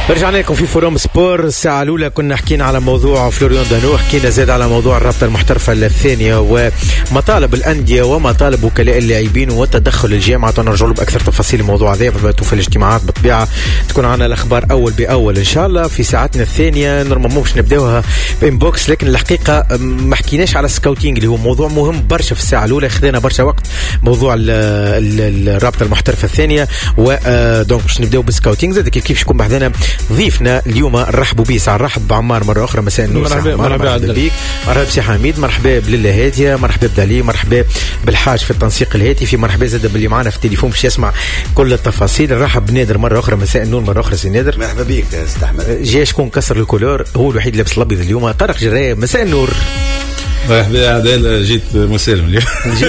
رجعنا لكم في فوروم سبور. الساعة الأولى كنا حكينا على موضوع فلوريان دانو، حكينا زاد على موضوع الرابطة المحترفة الثانية ومطالب الأندية ومطالب وكلاء اللاعبين وتدخل الجامعة. ونرجع له بأكثر تفاصيل الموضوع هذا في الاجتماعات بالطبيعة. تكون عنا الأخبار أول بأول إن شاء الله في ساعتنا الثانية. نورمالمون باش نبداوها بإنبوكس، لكن الحقيقة ما حكيناش على السكاوتينج اللي هو موضوع مهم برشا في الساعة الأولى، خذينا برشا وقت موضوع الرابطة المحترفة الثانية. ودونك باش نبداو بالسكاوتينج. زاد كيف شكون بحذنا ضيفنا اليوم نرحبوا به. ساعة نرحب بعمار مرة أخرى. مساء النور. مرحبا بك. مرحبا بسي حميد. مرحبا بليلة هادية. مرحبا بدالي. مرحبا بالحاج في التنسيق الهاتفي. مرحبا زاد باللي معنا في التليفون باش يسمع كل التفاصيل. نرحب بنادر مرة أخرى. مساء النور مرة أخرى سي نادر. مرحبا بك سي أحمد. جاي شكون كسر الكولور، هو الوحيد لابس الأبيض اليوم. طارق جراية. مساء النور. مرحبا عدال. جيت مسالم اليوم.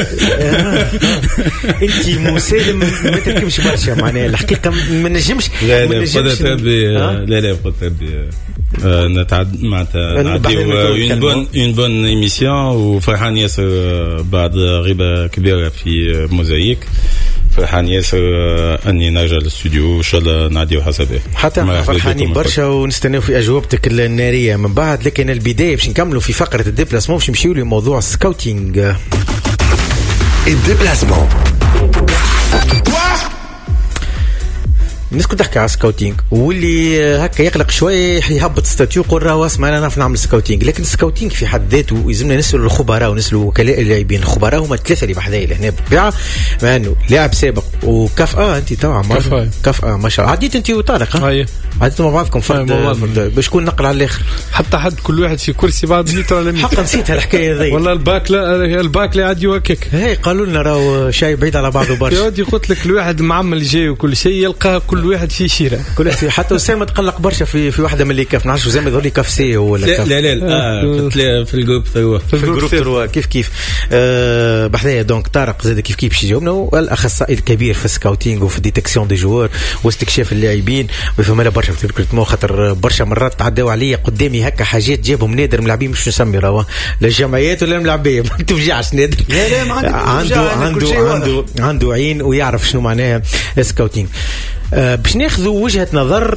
انت مسالم ما تركبش برشا معناها الحقيقه ما نجمش. لا قلت ابي نتعد معناتها نعطيو اون بون ايميسيون. وفرحان ياسر بعد غيبه كبيره في موزايك. فرحان ياسر اني نرجع للاستوديو وان شاء الله نعديو حسابه. حتى فرحانين برشا ونستناو في اجوبتك الناريه من بعد. لكن البدايه باش نكملوا في فقره الديبلاسمون، باش نمشيو لموضوع السكاوتينج. الديبلاسمون الناس كنت تحكي على سكاوتينج، واللي هكا يقلق شويه يهبط ستاتيو يقول راه اسمع انا نعرف نعمل سكاوتينج. لكن السكاوتينج في حد ذاته يلزمنا نسالوا الخبراء ونسالوا وكلاء اللاعبين. الخبراء هما ثلاثه اللي بحذايا لهنا بالطبيعه، مع انه لاعب سابق وكفأه. انت توا كفأه ما شاء الله. عديت انت وطارق. هاي عديتوا مع بعضكم فرد باش تكون نقل على الاخر. حتى حد كل واحد في كرسي بعد متر ولا متر. حقا نسيت الحكايه ذي والله. الباك لا عاد يوكك. هي قالوا لنا راهو شاي بعيد على بعضه برشا. يا ودي قلت لك الواحد معمل جاي وكل شيء يلقى كل واحد في شيره. كل واحد حتى أسامة تقلق برشا في واحدة من اللي كاف. نعرفش أسامة يظهر لي كاف سي ولا كاف. لا في الجروب تروا. في الجروب تروا كيف بحذايا. دونك طارق زاد كيف باش يجاوبنا. والأخصائي الكبير في السكاوتينج وفي الديتكسيون دي جوار واستكشاف اللاعبين. ويفهم له برشا في الريكروتمون، خاطر برشا مرات تعداو عليا قدامي هكا حاجات جابهم نادر ملاعبين مش نسمي راهو للجمعيات ولا الملاعبيه. ما تفجعش نادر. عنده عين ويعرف شنو معناها السكاوتينج. باش ناخذوا وجهة نظر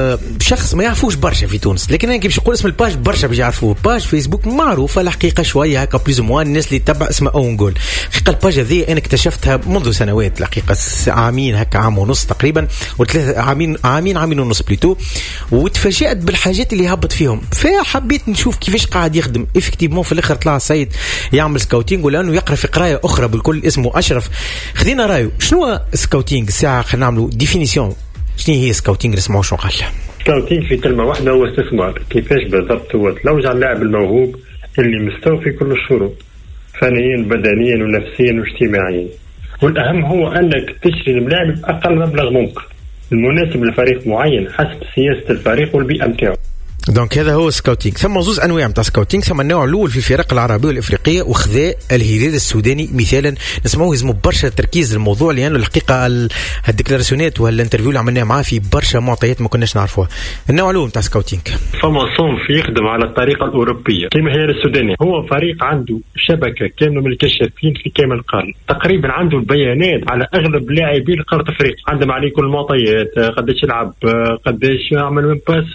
شخص ما يعرفوش برشا في تونس. لكن انا كي باش نقول اسم الباج برشا باش يعرفوه. باج فيسبوك معروفه الحقيقه شويه هكا بليز موان الناس اللي تتبع اسمها اون جول. الحقيقه الباج هذه انا اكتشفتها منذ سنوات الحقيقه، عامين هكا، عام ونص تقريبا وثلاثه عامين ونص بليتو. وتفاجأت بالحاجات اللي هبط فيهم، فحبيت نشوف كيفاش قاعد يخدم افكتيفمون. في الاخر طلع سيد يعمل سكاوتينج ولانه يقرا في قرايه اخرى بالكل اسمه اشرف. خذينا رايو شنو سكاوتينج الساعه. خلينا نعملوا ديفينيسيون. شنو هي سكاوتينج؟ نسمعوا شنو قال. سكاوتينج في كلمة واحدة هو استثمار. كيفاش بالضبط؟ هو تلوج على اللاعب الموهوب اللي مستوفي كل الشروط فنيا بدنيا ونفسيا واجتماعيا. والأهم هو أنك تشتري الملاعب بأقل مبلغ ممكن المناسب لفريق معين حسب سياسة الفريق والبيئة متاعه. دونك هذا هو سكاوتينج. ثم زوز انواع نتاع سكاوتينج. ثم النوع الاول في الفرق العربيه والافريقيه وخذا الهلال السوداني مثالا. نسمعوه يزمو برشا تركيز الموضوع لانه الحقيقه هالديكلاراسيونات وهالانترفيو اللي عملناه معاه في برشا معطيات ما كناش نعرفوها. النوع الاول نتاع سكاوتينج فما صنف يخدم على الطريقه الاوروبيه كما هي السوداني. هو فريق عنده شبكه كامله من الكشافين في كامل القاره، تقريبا عنده البيانات على اغلب لاعبين قاره افريقيا، عندهم عليه كل المعطيات، قداش يلعب، قداش يعمل من باس،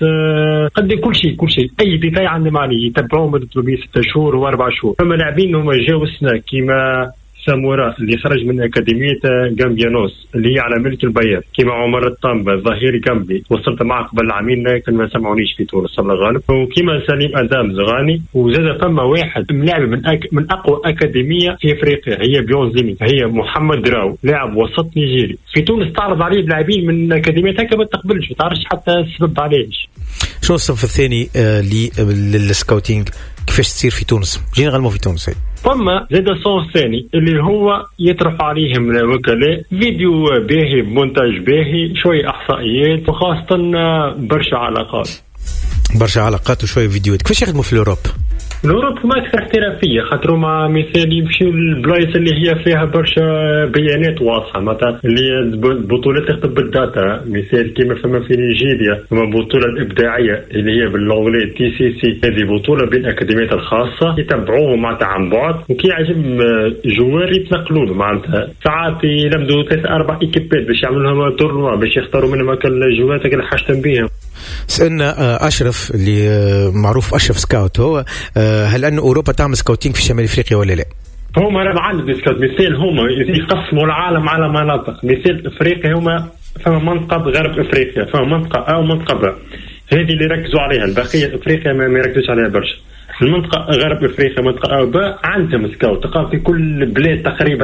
قد كل شيء اي ديتاي عندهم عليه. يتبعوه مده 6 شهور و4 شهور. فما لاعبين هما جاوا السنه كيما سامورا اللي خرج من أكاديمية جامبيانوس اللي هي على ملك البيان، كيما عمر الطنبة ظهير جنبي وصلت معه قبل عامين لكن ما سمعونيش في تونس الله غالب، وكيما سليم أدام زغاني. وزاد فما واحد ملاعب من أقوى أكاديمية في أفريقيا هي بيونزيمي، هي محمد دراو لاعب وسط نيجيري. في تونس تعرض عليه لاعبين من أكاديمية هكا ما تقبلش، ما تعرفش حتى السبب عليش. شو الصف الثاني للسكاوتينج كيفاش تصير في تونس؟ جينا غلمو في تونس. فما زاد الصوت الثاني اللي هو يطرح عليهم الوكلاء فيديو باهي بمونتاج باهي شوية إحصائيات وخاصة برشا علاقات وشوية فيديوهات. كيفاش يخدموا في الأوروب؟ الأوروب ما أكثر احترافية، خاطروا مع مثال يمشيوا البلايص اللي هي فيها برشا بيانات واضحة، مثلا اللي البطولات تخدم بالداتا. مثال كيما فما في نيجيريا فما بطولة الإبداعية اللي هي باللغة TCC، هذه بطولة بين الأكاديميات الخاصة يتبعوه معناتها عن بعد، وكي يعجب جوار يتنقلوا له معناتها ساعات يلمدوا 3-4 إيكيبات باش يعملوا لهم تورنوا باش يختاروا منهم الجوات اللي حاجتهم بهم. سألنا أشرف اللي معروف أشرف سكاوت، هو هل أن أوروبا تعمل سكاوتينج في شمال أفريقيا ولا لا؟ هما راه عندهم سكاوت، مثال هما يقسموا العالم على مناطق. مثال أفريقيا هما فما منطقة غرب أفريقيا، فما منطقة أ ومنطقة ب، هذه اللي ركزوا عليها. البقية أفريقيا ما يركزوش عليها برشا. المنطقة غرب أفريقيا منطقة أ وب عندهم سكاوت، تلقاو في كل بلاد تقريبا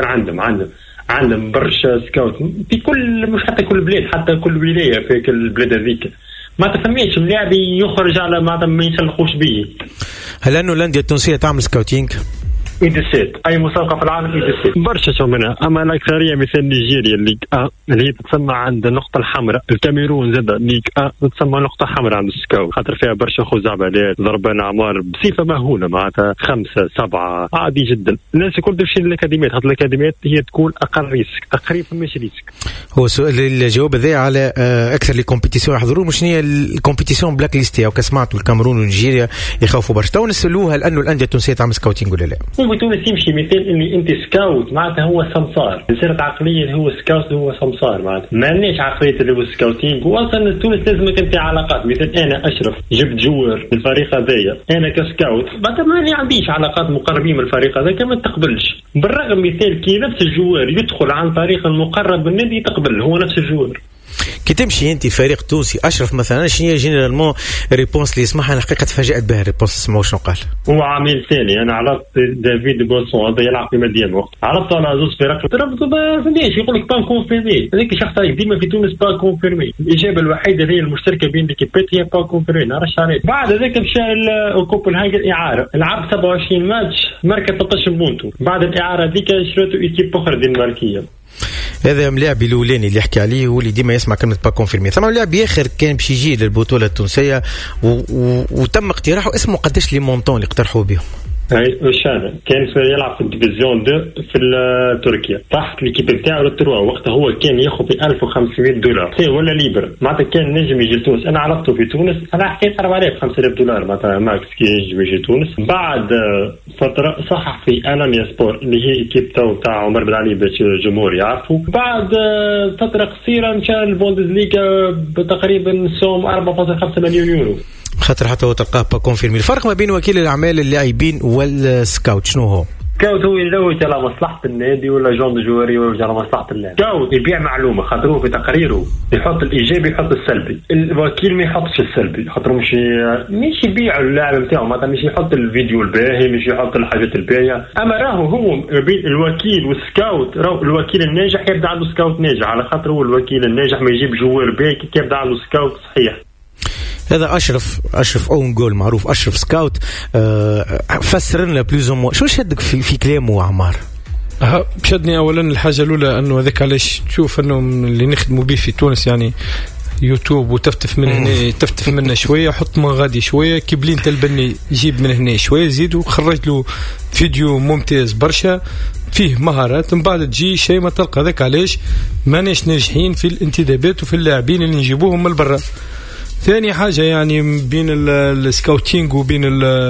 عندهم برشا سكاوت في كل، مش حتى كل بلاد، حتى كل ولاية في البلاد هذيك. ما تفهميش اللاعب يخرج على ما يسلقوش به. هل أنه الأندية التونسية تعمل سكاوتينج؟ إيدسات أي مسابقة في العالم إيدسات برشا شو منها. أما الأكثرية مثل نيجيريا الليج اللي هي تتسمى عند النقطة الحمراء، الكاميرون زاد ليج تتسمى نقطة حمراء عند السكاوت، خاطر فيها برشا خزعبلات ضربان أعمار بصفة مهولة، معناتها 5 7 عادي جدا. الناس الكل تمشي للأكاديميات، خاطر الأكاديميات هي تكون أقل ريسك، تقريبا مش ريسك. هو سؤال الجواب ذا على أكثر لي كومبيتيسيون يحضروا، مش هي الكومبيتيسيون بلاك ليستي أو كسمعتوا الكاميرون ونيجيريا يخافوا برشا. تو نسألوها لأنه الأندية التونسية تعمل سكاوتينج ولا لا؟ تونس يمشي مثال اني انت سكاوت معناتها هو سمسار، صارت عقليه اللي هو سكاوت هو سمسار، معناتها ما لناش عقليه اللي هو سكاوتينج. واصلا تونس لازمك انت علاقات. مثال انا اشرف جبت جوار من الفريق هذايا، انا كسكاوت بعد ما عنديش علاقات مقربين من الفريق هذا ما تقبلش، بالرغم مثال كي نفس الجوار يدخل عن طريق المقرب بالنادي تقبل هو نفس الجوار. كي تمشي انت فريق تونسي اشرف مثلا، شنو هي جينيرالمون ريبونس اللي يسمعها؟ انا حقيقه تفاجات بها الريبونس، اسمعوا شنو قال. هو عامل ثاني، انا عرفت دافيد بوسون هذا يلعب في مديان وقت، عرفت على زوج فرق تربطوا ليش يقول لك با كونفيرمي، هذيك شخص ديما في تونس با كونفيرمي. الاجابه الوحيده اللي هي المشتركه بين الكيبات هي با كونفيرمي، نعرفش عليه. بعد هذاك مشى كوبنهاجن اعاره، لعب 27 ماتش ماركه 13 بونتو، بعد الاعاره هذيك شريتوا ايكيب اخرى دنماركيه. هذا ملاعب الاولاني اللي يحكي عليه هو اللي ديما يسمع كلمه با كونفيرمي. ثم لاعب اخر كان باش يجي للبطوله التونسيه وتم اقتراحه، اسمه قداش لي مونطون اللي اقترحوا بهم؟ اي وشان كان يلعب في الديفيزيون 2 في تركيا تحت ليكيب نتاعو للتروا، وقتها هو كان ياخذ $1500 ولا ليبر، معناتها كان نجم يجي لتونس. انا عرفته في تونس، انا حكيت 4000 $5000 معناتها ماكس كي يجي تونس. بعد فتره صحح في انانيا سبور اللي هي ايكيب تاع عمر بن علي باش الجمهور يعرفوا. بعد فتره قصيره مشى البوندسليغا بتقريبا سوم 4.5 مليون يورو، خاطر حتى هو تلقاه با كونفيرمي. الفرق ما بين وكيل الاعمال اللاعبين والسكاوت شنو هو؟ سكاوت هو يلوج على مصلحه النادي ولا جون جواري يلوج على مصلحه اللاعب. سكاوت يبيع معلومه، خاطر في تقريره يحط الايجابي يحط السلبي، الوكيل ما يحطش السلبي، خاطر مش يبيع اللاعب نتاعو، معناتها مش يحط الفيديو الباهي، مش يحط الحاجات الباهيه. اما راهو هو بين الوكيل والسكاوت، راهو الوكيل الناجح يبدا عنده سكاوت ناجح، على خاطر هو الوكيل الناجح ما يجيب جوار باهي كي يبدا عنده سكاوت صحيح. هذا أشرف أون جول معروف أشرف سكاوت. فسر لنا بلوزوم شو شدك في كلامه عمار؟ شدني أولا الحاجة الأولى أنه هذاك علاش تشوف أنه اللي نخدموا به في تونس يعني يوتيوب وتفتف من هنا تفتف منه شوية، حط من غادي شوية كبلين تلبني يجيب من هنا شوية زيد وخرج له فيديو ممتاز برشا فيه مهارات. من بعد تجي شيء ما تلقى. ذاك علاش ماناش ناجحين في الانتدابات وفي اللاعبين اللي نجيبوهم من برا. ثاني حاجة يعني بين السكاوتينج وبين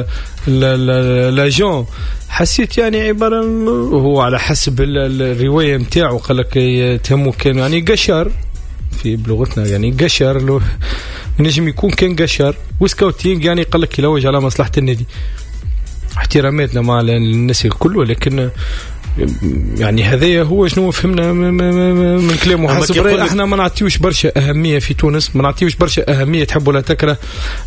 لاجون حسيت يعني عبارة هو على حسب الرواية متاعه قال لك تهمه كان يعني قشر في بلغتنا، يعني قشر له نجم يكون كان قشر، وسكاوتينج يعني قال لك يلوج على مصلحة النادي. احتراماتنا مع الناس الكل، ولكن يعني هذايا هو شنو فهمنا من كلامه. حسب رأي احنا ما نعطيوش برشا أهمية في تونس، ما نعطيوش برشا أهمية تحب ولا تكره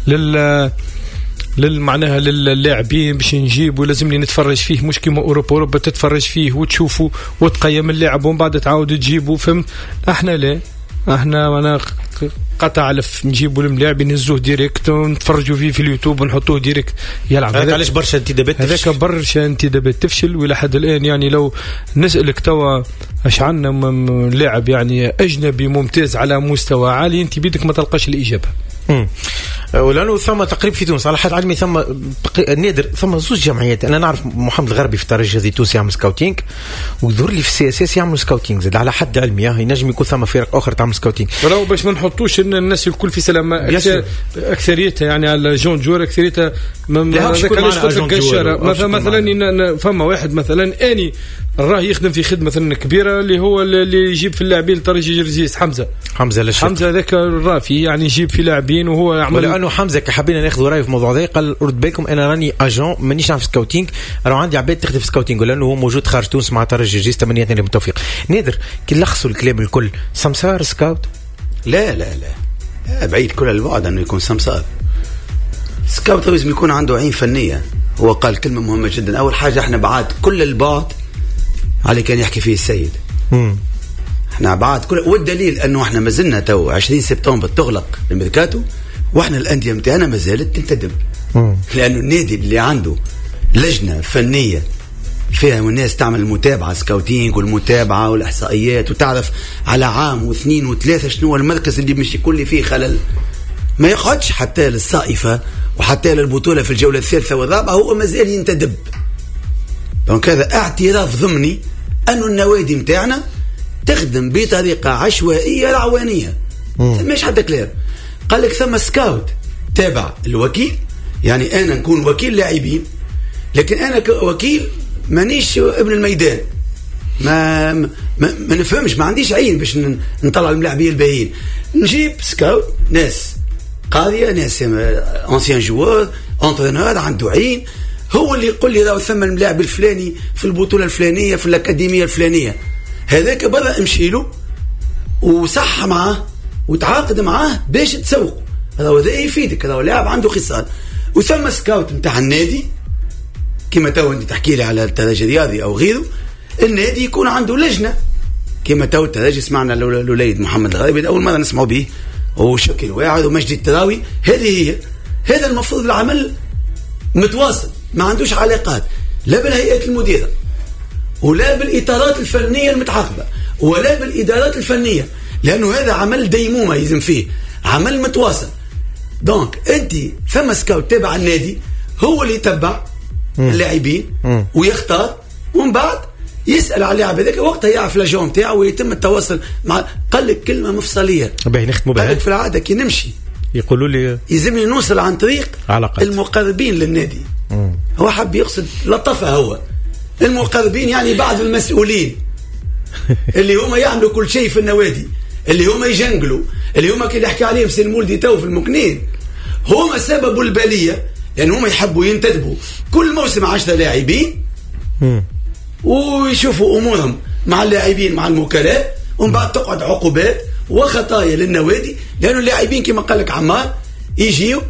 معناها للاعبين باش نجيب ولازم لي نتفرج فيه، مش كيما أوروبا تتفرج فيه وتشوفه وتقيم اللاعب ومن بعد تعاود تجيبه. فهمت؟ احنا لا، احنا انا قطع علف نجيبوا اللاعب نهزوه ديريكت ونتفرجوا فيه في اليوتيوب ونحطوه ديريكت يلعب. هذاك علاش برشا انتدابات هذاك برشا انتدابات تفشل. والى حد الان يعني لو نسألك توا اش عندنا لاعب يعني اجنبي ممتاز على مستوى عالي انت بيدك ما تلقاش الاجابه. ولانه ثم تقريبا في تونس على حد علمي ثم نادر ثم زوج جمعيات. انا نعرف محمد الغربي في الترجي التونسي يعمل سكاوتينج، وذور لي في السي اس اس يعملوا سكاوتينج زاد على حد علمي. ينجم يكون ثم فرق اخرى تعمل سكاوتينج، ولو باش ما نحطوش الناس الكل في سلامه اكثريتها يعني على جون جور اكثريتها. هذاك علاش قلت لك مثلا فما واحد مثلا اني راه يخدم في خدمه كبيره اللي هو اللي يجيب في اللاعبين طريق جرزيس حمزه هذاك الرافي يعني يجيب في لاعبين وهو يعمل. لانه حمزه حابين ناخذ رايه في الموضوع هذا قال رد بالكم انا راني اجون مانيش نعرف سكاوتينغ راه عندي عباد تخدم في سكاوتينغ لانه هو موجود خارج تونس مع طريق جرزيس. تمنياتنا لهم التوفيق. نادر كي لخصوا الكلام الكل سمسار سكاوت؟ لا بعيد كل البعد انه يكون سمسار. سكاوت لازم يكون عنده عين فنيه. هو قال كلمه مهمه جدا. اول حاجه احنا بعاد كل البعد على كان يحكي فيه السيد. احنا بعد كل والدليل انه احنا ما زلنا تو 20 سبتمبر تغلق الميركاتو واحنا الانديه نتاعنا ما زالت تنتدب. لانه النادي اللي عنده لجنه فنيه فيها الناس تعمل المتابعه سكاوتينج والمتابعه والاحصائيات وتعرف على عام واثنين وثلاثه شنو المركز اللي مش يكون فيه خلل، ما يقعدش حتى للصائفه وحتى للبطوله في الجوله الثالثه والرابعه هو ما زال ينتدب. دونك هذا اعتراف ضمني انه النوادي نتاعنا تخدم بطريقه عشوائيه رعوانيه. مش حتى كلام. قال لك ثم سكاوت تابع الوكيل، يعني انا نكون وكيل لاعبين لكن انا كوكيل مانيش ابن الميدان، ما نفهمش، ما عنديش عين باش نطلع الملاعبين الباهيين. نجيب سكاوت ناس قاضيه، ناس انسيان جوار انترينور عنده عين، هو اللي يقول لي راه ثم الملاعب الفلاني في البطوله الفلانيه في الاكاديميه الفلانيه. هذاك برا امشي له وصح معاه وتعاقد معاه باش تسوق. هذا يفيدك، هذا لاعب عنده خصال. وثم سكاوت نتاع النادي كما تو انت تحكي لي على الترجي الرياضي او غيره، النادي يكون عنده لجنه كما تو الترجي سمعنا الوليد محمد الغريبي اول مره نسمعوا به وشكل واعد ومجدي التراوي. هذا المفروض العمل متواصل، ما عندوش علاقات لا بالهيئات المديره ولا بالاطارات الفنيه المتعاقبه ولا بالادارات الفنيه، لانه هذا عمل ديمومه يلزم فيه عمل متواصل. دونك انت ثم سكاوت تابع النادي هو اللي يتبع اللاعبين ويختار ومن بعد يسال على اللاعب هذاك وقتها يعرف لاجون نتاعو ويتم التواصل مع. قال لك كلمه مفصليه باهي نختموا بها. قال لك في العاده كي نمشي يقولوا لي يلزمني نوصل عن طريق علاقات المقربين للنادي. هو حب يقصد لطفه، هو المقربين يعني بعض المسؤولين اللي هم يعملوا كل شيء في النوادي، اللي هم يجنقلوا، اللي هم كي يحكي عليهم سي المولدي تو في المكنين، هم سببوا البليه لأن هم يحبوا ينتدبوا كل موسم 10 لاعبين ويشوفوا أمورهم مع اللاعبين مع الموكلاء، ومن بعد تقعد عقوبات وخطايا للنوادي، لأنه اللاعبين كما قال لك عمار يجيوا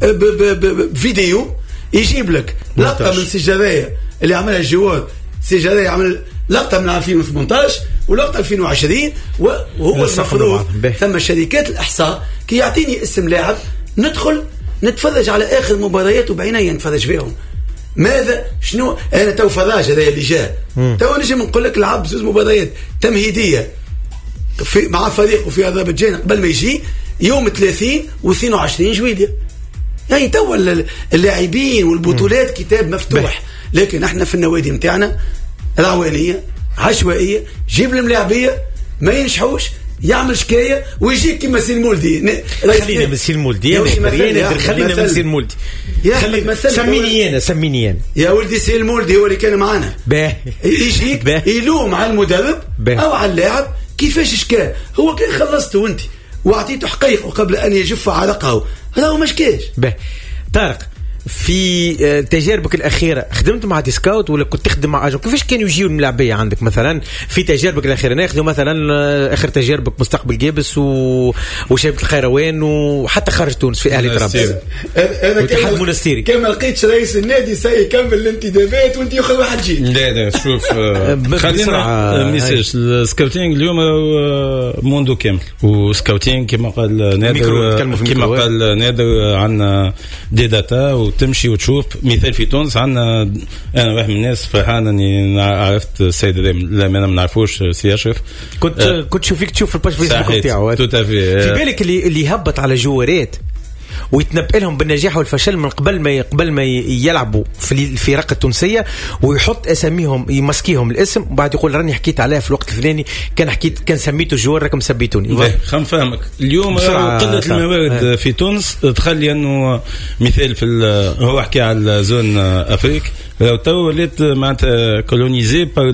بفيديو يجيب لك لقطة من سجارية اللي عملها الجواد، سجارية عمل لقطة من 2018 ولقطة 2020، وهو المفروض ثم شركات الإحصاء كي يعطيني اسم لاعب ندخل نتفرج على آخر مباريات وبعيني نتفرج فيهم. ماذا شنو أنا تو فراج هذا اللي جاء تو نجم نقول لك لعب 2 مباريات تمهيدية في مع فريق وفي أذربيجان قبل ما يجي يوم 30 و22 جويلية، يعني تو اللاعبين والبطولات كتاب مفتوح. لكن احنا في النوادي نتاعنا رعوانية عشوائية، جيب الملاعبية ما ينجحوش يعمل شكايه ويجيك كما سي المولدي. خلينا من سي المولدي خلينا من سي المولدي سميني انا يا ولدي. سي المولدي هو اللي كان معنا يجيك يلوم على المدرب او على اللاعب كيفاش شكا، هو كان خلصته انت واعطيته حقيقه قبل ان يجف عرقه، هذا هو مشكاش. طارق في تجاربك الأخيرة خدمت مع ديسكاوت ولا كنت تخدم مع أجر؟ كيفاش كانوا يجيوا الملاعبية عندك مثلا في تجاربك الأخيرة؟ ناخذوا مثلا آخر تجاربك مستقبل جابس وشبكة الخيروان وحتى خارج تونس في أهلي طرابلس واتحاد منستيري. كما لقيتش رئيس النادي سيكمل الانتدابات وانت ياخذ واحد جيل. لا شوف خلينا ميساج السكاوتينغ اليوم موندو كامل، وسكاوتينغ كما قال نادر عندنا دي داتا وتمشي وتشوف. مثال في تونس عندنا انا واحد من الناس فرحان اني عرفت السيد لا ما نعرفوش سي اشرف، كنت شوفيك تشوف الباج فيسبوك نتاعو في بالك اللي يهبط على جوارات ويتنبأ لهم بالنجاح والفشل من قبل ما يلعبوا في الفرق التونسيه، ويحط اساميهم يمسكيهم الاسم، وبعد يقول راني حكيت عليها في الوقت الفلاني، كان سميته الجوار راكم سبيتوني. خم فهمك اليوم قله الموارد في تونس تخلي انه مثال في هو حكى على زون افريك تو ولات معناتها كولونيزي بار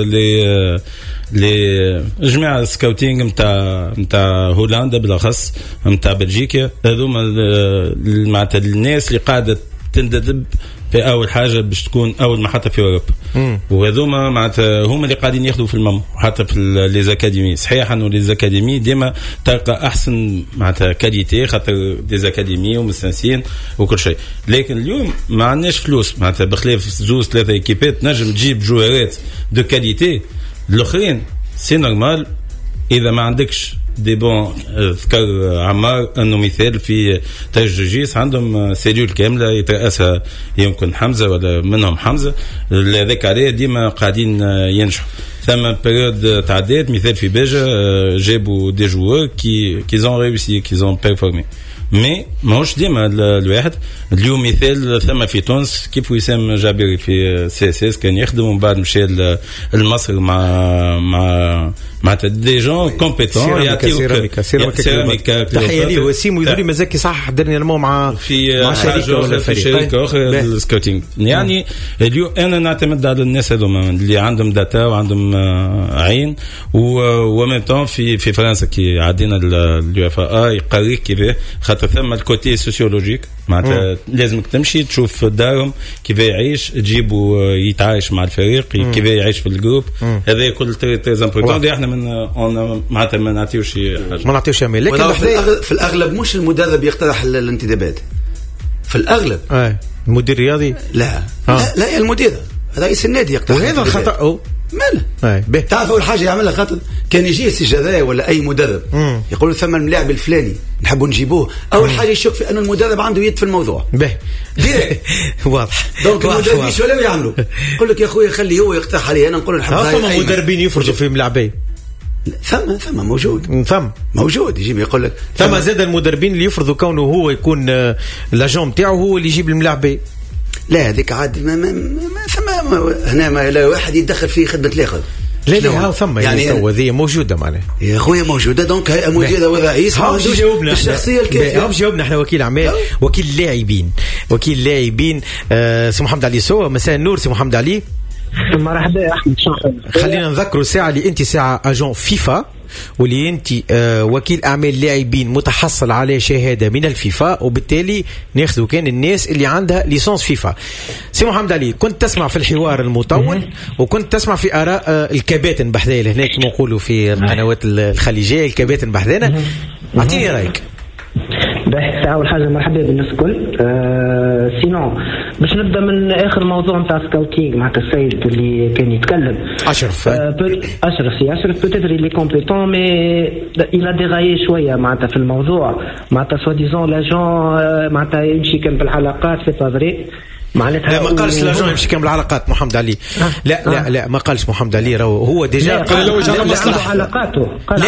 لي جماعه السكاوتينغ نتاع هولندا بالاخص نتاع بلجيكا، هذوما معناتها الناس اللي قاعده تندب في اول حاجه باش تكون اول محطه في اوروبا، وهذوما معناتها هما اللي قاعدين ياخذوا في المام حتى في لي زاكاديمي. صحيح انه لي زاكاديمي ديما تلقى احسن معناتها كاليتي خاطر دي زاكاديمي ومستانسين وكل شيء، لكن اليوم ما عندناش فلوس معناتها بخلاف زوز ثلاثه ايكيبات نجم تجيب جوارات دو كاليتي. الاخرين سي نورمال اذا ما عندكش دي بون. ذكر عمار انه مثال في تجرجيس عندهم سيلول كامله يترأسها يمكن حمزه ولا منهم حمزه، هذاك عليه ديما قاعدين ينجحوا. ثم بيريود تعدات مثال في باجه جابوا دي جوور كي زون ريوسي كي زون بيرفورمي، مي ماهوش ديما الواحد. اليوم مثال ثم في تونس كيف وسام جابري في سي اس اس كان يخدم ومن بعد مشى لمصر مع دي جون كومبيتون سيراميكا. تحيه ليه وسيم ويقول لي مازال صح حضرني المو مع شركه ولا في شركه اخرى السكوتينغ. يعني اليوم انا نعتمد على الناس هذوما اللي عندهم داتا وعندهم عين، ومن طون في فرنسا كي عدينا اليو اف اي يقريك كيف خاطر ثم الكوتي سوسيولوجيك معناتها لازمك تمشي تشوف دارهم كيف يعيش، تجيبه يتعايش مع الفريق كيف يعيش في الجروب. هذا كل تري امبورطون. احنا معناتها ما نعطيوش حاجه، ما نعطيوش شيء. لكن في الاغلب مش المدرب يقترح الانتدابات في الاغلب. المدير الرياضي لا المدير رئيس النادي يقترح، وهذا خطأ ماله. تعرف اول حاجه يعملها خاطر كان يجي السجادة ولا اي مدرب يقول ثم اللاعب الفلاني نحبوا نجيبوه، اول حاجه يشك في انه المدرب عنده يد في الموضوع. واضح. دونك المدرب ايش ولا يعملوا؟ يقول لك يا اخويا خلي هو يقترح علي انا نقول نحب. ثم مدربين يفرجوا في ملاعبين، ثم موجود يجيب يقول لك ثم زاد المدربين اللي يفرضوا كونه هو يكون لاجون نتاعو هو اللي يجيب الملاعبين. لا هذيك عاد هنا ما لا واحد يتدخل في خدمه الاخر. لا ثم يعني هذه موجوده معناها يا خويا موجوده. دونك هيئه مديره ورئيس الشخصيه الكافيه. جاوبنا احنا وكيل اعمال وكيل لاعبين سي محمد علي سو. مساء النور سي محمد علي. مرحبا يا احمد. خلينا نذكروا ساعه اللي انت ساعه اجون فيفا، واللي انت وكيل اعمال لاعبين متحصل على شهاده من الفيفا، وبالتالي ناخذوا كان الناس اللي عندها ليسانس فيفا. سي محمد علي، كنت تسمع في الحوار المطول وكنت تسمع في اراء الكباتن بحذانا هناك كما نقولوا في القنوات الخليجيه الكباتن بحذانا، اعطيني رايك. باهي اول حاجه مرحبا بالناس الكل. سينو باش نبدا من اخر موضوع نتاع سكاوتينغ مع السيد اللي كان يتكلم اشرف بوتيتر اللي كومبيتون مي الى ديغايي شويه معناتها في الموضوع معناتها سوا ديزون لاجون معناتها يمشي كان بالحلقات سي با فري لا ما قالش لاجون يمشي كامل العلاقات محمد علي. لا ما قالش محمد علي هو ديجا قال لوج على مصلحته علاقاته.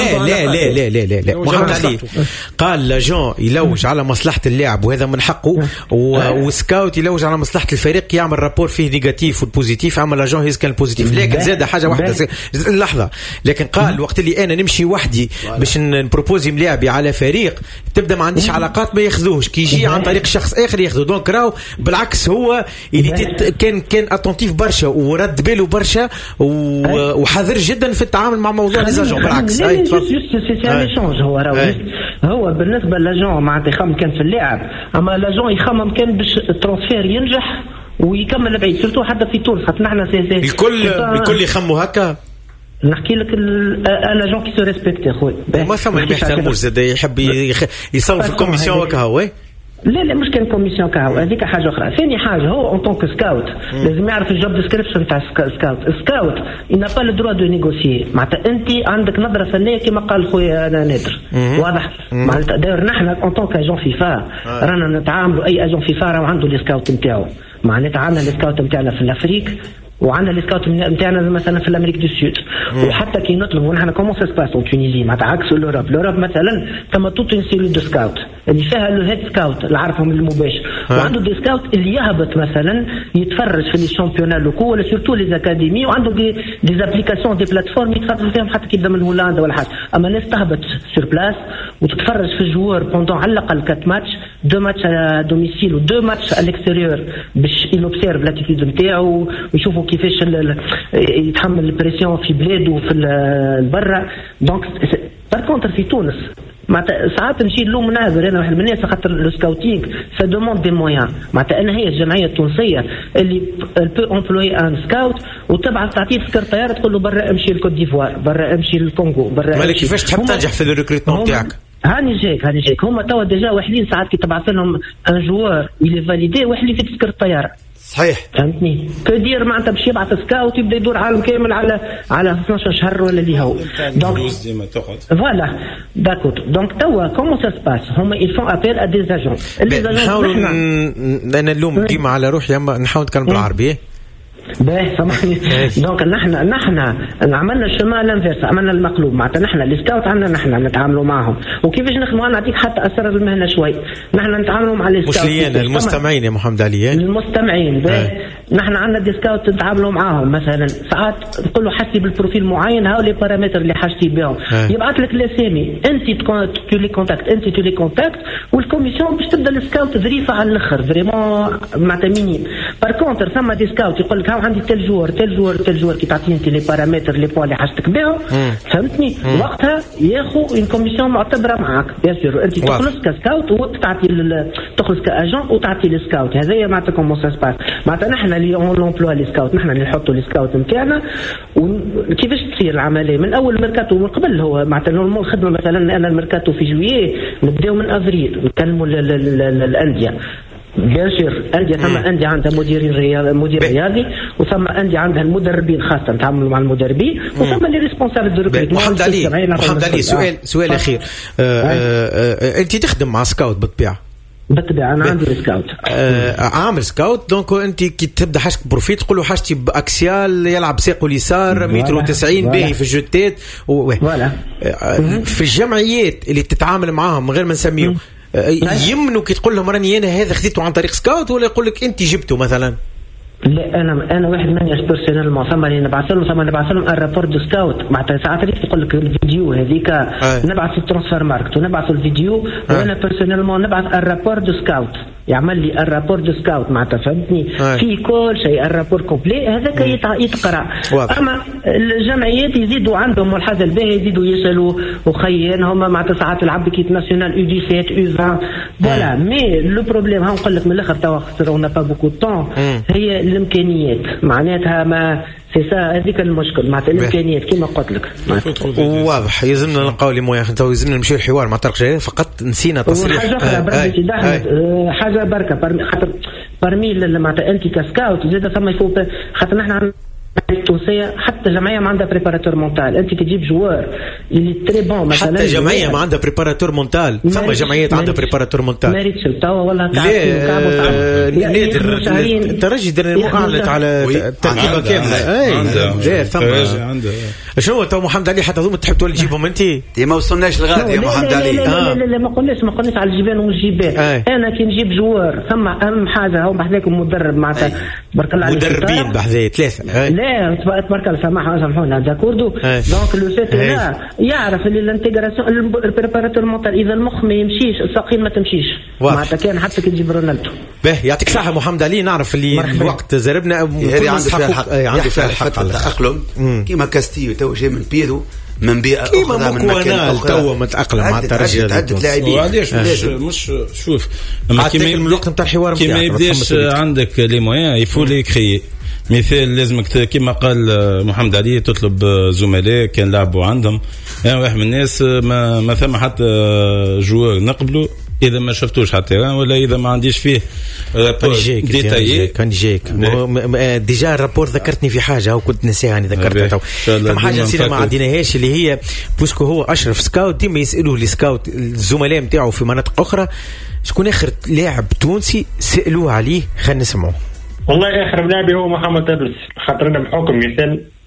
لا محمد علي قال لاجون يلوج على مصلحه اللاعب وهذا من حقه، وسكاوت يلوج على مصلحه الفريق يعمل رابور فيه نيجاتيف والبوزيتيف، عمل لاجون هيز كان بوزيتيف. لكن زاد حاجه واحده لحظه، لكن قال وقت اللي انا نمشي وحدي باش نبروبوزي ملاعبي على فريق تبدا ما عنديش علاقات ما ياخذوهش كي يجي عن طريق شخص اخر ياخذه. دونك راهو بالعكس هو كان اتونتيف برشا ورد باله برشا وحذر جدا في التعامل مع موضوع ليزاجون. بالعكس هو بالنسبه للاجون معناتها يخمم كان في اللاعب، اما لاجون يخمم كان باش الترانسفير ينجح ويكمل بعيد سيرتو حتى في تونس خاطر نحن الكل يخموا هكا. نحكي لك لاجون كي سو ريسبكتي خويا ما ثم اللي ما يحترموش زاد يحب يصور في الكوميسيون هكا هو. لا مش كان كوميسيون كاو هذيك حاجه اخرى. ثاني حاجه هو اون طونك سكاوت لازم يعرف الجوب ديسكريبشن تاع سكاوت ينا با لو دروا دو نيغوسيي. معناتها انت عندك نظره فنيه كما قال خويا انا نادر واضح. معناتها داير نحن اون طونك اجون فيفا رانا نتعاملوا اي اجون فيفا راه عنده لي سكاوت نتاعو. معناتها عندنا لي سكاوت نتاعنا في الافريك وعندنا لي سكاوت نتاعنا مثلا في الامريك دو سود. وحتى كي نطلبوا نحن كومون سا سباس اون تونيزي معناتها عكس لوروب مثلا كما توت اون سيلول دو سكاوت اللي فيها لو هيد سكاوت اللي عارفهم المباشر، وعنده دي سكاوت اللي يهبط مثلا يتفرج في لي شامبيونات لوكو ولا سورتو لي اكاديمي، وعنده دي ابليكاسيون دي بلاتفورم يتفرج فيهم حتى كي يبدا من هولندا ولا حاجه. اما الناس تهبط سور بلاس وتتفرج في الجوار بوندون على الاقل 4 ماتش، 2 ماتش على دوميسيل و 2 ماتش على الاكستيريور باش يلوبسيرف لاتيتود نتاعو ويشوفوا كيفاش يتحمل البريسيون في بلاده في البرة. دونك بار كونتر في تونس ساعات نمشي نلوم مناظر انا واحد من الناس خاطر لو سكاوتينغ سا دوموند دي مويان. معناتها انا هي الجمعيه التونسيه اللي بو امبلوي ان سكاوت وتبعث تعطيه تذكر طياره تقول له برا امشي لكوت ديفوار، برا امشي للكونغو، برا مالك كيفاش تحب تنجح في الريكروتمون تاعك؟ هاني جايك هما توا ديجا واحدين ساعات كي تبعث لهم ان جوار يلي فاليدي واحد اللي في تذكر الطياره. صحيح فهمتني كدير معناتها باش يبعث سكاوت يبدا يدور عالم كامل على 12 شهر ولا اللي هو دونك فوالا داكوت. دونك توا كومون سا سباس هما يفون ابيل ا دي اجون. نحاول انا اللوم ديما على روحي اما نحاول نتكلم بالعربي. باهي سامحني. دونك نحن عملنا الشمال لانفيرس، عملنا المقلوب. معناتها نحن السكاوت عندنا نحن نتعاملوا معهم وكيفاش نخدموا. انا نعطيك حتى اسرار المهنه شوي. نحن نتعاملوا مع السكاوت مش لينا المستمعين يا محمد علي المستمعين. باهي نحن عندنا دي سكاوت نتعاملوا معاهم مثلا ساعات نقول له حسي بالبروفيل معين هاو لي بارامتر اللي حاجتي بهم، يبعث لك الاسامي انت تولي كونتاكت انت تولي كونتاكت والكوميسيون باش تبدا السكاوت ظريفه على الاخر فريمون معناتها مينيم. بار كونتر ثم دي سكاوت يقول لك عندي تل جوار كي تعطيني انت لي بارامتر لي بوان اللي حاجتك بهم فهمتني. وقتها ياخذ ان كوميسيون معتبره معاك بيان سور. انت تخلص كسكاوت وتعطي تخلص كاجون وتعطي السكاوت. هذايا معناتها كومون سا سباس. معناتها نحن اللي اون لومبلوا لي سكاوت، نحن اللي نحطوا لي سكاوت نتاعنا. وكيفاش تصير العمليه من اول ميركاتو من قبل. هو معناتها نورمال الخدمه مثلا انا الميركاتو في جويي نبداو من افريل نكلموا الانديه بيان سور. انديه ثم انديه عندها مدير رياضي وثم انديه عندها المدربين خاصه نتعاملوا مع المدربين وثم لي ريسبونسابل دو ريكروتمون. محمد علي سؤال اخير. انت تخدم مع سكاوت بالطبيعه انا عندي سكاوت عامل سكاوت. دونك انت كي تبدا حاجتك بروفيت تقول له حاجتي باكسيال يلعب ساقه اليسار متر و90 باهي في الجوتات في الجمعيات اللي تتعامل معاهم غير ما نسميهم يمنوا كي تقول لهم راني انا هذا خذيته عن طريق سكاوت ولا يقول لك انت جبته مثلا؟ لا انا واحد من الناس بيرسونيلمون ثم نبعث لهم الرابور دو سكاوت. معناتها ساعات يقول لك الفيديو هذيك نبعث الترانسفير ماركت ونبعث الفيديو وانا بيرسونيلمون نبعث الرابور دو سكاوت يعمل لي الرابور دو سكاوت. معناتها فهمتني في كل شيء الرابور كومبلي هذاك يتقرا. اما الجمعيات يزيدوا عندهم الحاجه الباهيه يزيدوا يسالوا وخيين هما معناتها ساعات العب كيت ناسيونال U17 U20 فوالا. مي لو بروبليم ها نقول لك من الاخر توا خسرونا با بوكو طون هي الامكانيات. معناتها ما سي سا هذيك المشكل معناتها الامكانيات كما قلت لك. واضح يلزمنا نلقاو لي مويا تو يلزمنا نمشيو الحوار مع طارق جلال فقط نسينا تصريح حاجه بركه خاطر برمي معناتها انت كسكاوت زاد ثم يفوت خاطر نحن التونسيه حتى جمعيه ما عندها بريباراتور مونتال. انت تجيب جوار اللي تري بون مثلا حتى جمعيه ما عندها بريباراتور مونتال. ثم جمعيات عندها بريباراتور مونتال ماريتش توا ولا نادر الترجي درنا اعلنت على التركيبه كامله. ثم شنو تو محمد علي حتى هذوما تحب تولي تجيبهم انت ما وصلناش لغادي يا محمد علي. لا ما قلناش على الجبال والجبال. انا كي نجيب جوار ثم اهم حاجه هو بحذاكم مدرب معناتها بارك الله عليك مدربين بحذايا 3 لا تبارك الله سامحونا داكوردو. دونك لو سيت لا يعرف اللي الانتجراسيون البريباراتور مونتال اذا المخ ما يمشيش الساقين ما تمشيش معناتها كان حتى كي تجيب رونالدو. باهي يعطيك الصحه محمد علي. نعرف اللي الوقت زربنا هذه عنده فيها الحق على التأقلم كيما كاستيو تو جاي من بيرو من بيئه اخرى من مكان اخر تو متاقلم مع الترجي عدة لاعبين. وعلاش مش شوف كيما الوقت نتاع الحوار كيما يبداش عندك لي مويان يفولي كريي مثال لازمك كما قال محمد علي تطلب زملاء كان لعبوا عندهم. يعني واحد من الناس ما ثم حتى جوار نقبله اذا ما شفتوش حتى ولا اذا ما عنديش فيه رابور ديتايي كان جيك ديجا الرابور ذكرتني في حاجه وكنت نسيها ذكرتها تو حاجه نسينا ما عندناهاش اللي هي بوسكو هو اشرف سكاوت ديما يسالوه السكاوت الزملاء نتاعو في مناطق اخرى شكون اخر لاعب تونسي سالوه عليه. خلينا نسمعوه. والله اخر لاعب هو محمد تبرس خاطرنا بحكم مثال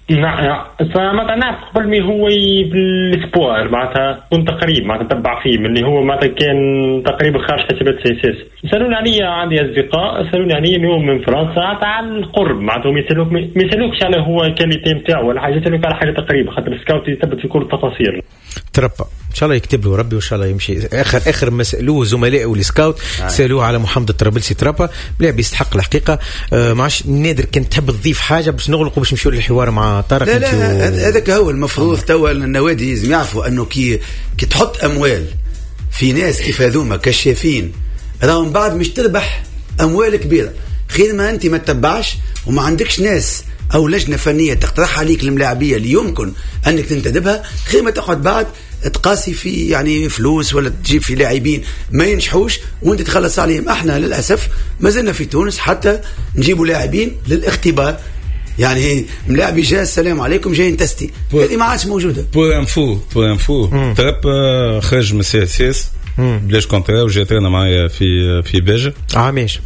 نعم فمعناتها نعرف قبل ما هو بالاسبوع معناتها كنت تقريب معناتها تبع فيه اللي هو معناتها كان تقريبا خارج حسابات سياسات. سالوني عليا عندي اصدقاء سالوني عليا اليوم من فرنسا على القرب معناتها ما يسالوكش على هو كاليتي نتاعو ولا حاجه، يسالوك على حاجه تقريبا خاطر السكاوت يثبت في كل التفاصيل. تربى ان شاء الله يكتب له ربي وان شاء الله يمشي. اخر ما سالوه زملائه والسكاوت سالوه على محمد الطرابلسي تربى لاعب يستحق الحقيقه. معش نادر كنت تحب تضيف حاجه باش نغلقوا باش نمشيو للحوار مع طارق؟ لا هذاك هو المفروض توا النوادي لازم يعرفوا انه كي تحط اموال في ناس كيف هذوما كشافين راهم بعد مش تربح اموال كبيره، خير ما انت ما تتبعش وما عندكش ناس او لجنه فنيه تقترح عليك الملاعبيه اللي يمكن انك تنتدبها، خير ما تقعد بعد تقاسي في يعني فلوس ولا تجيب في لاعبين ما ينجحوش وانت تخلص عليهم. احنا للاسف ما زلنا في تونس حتى نجيبوا لاعبين للاختبار، يعني ملاعبي جاء السلام عليكم جايين تستي، هذه ما عادش موجوده. بور انفو تراب خرج من سي اس اس بلاش كونترا وجات انا معايا في باجة ماشي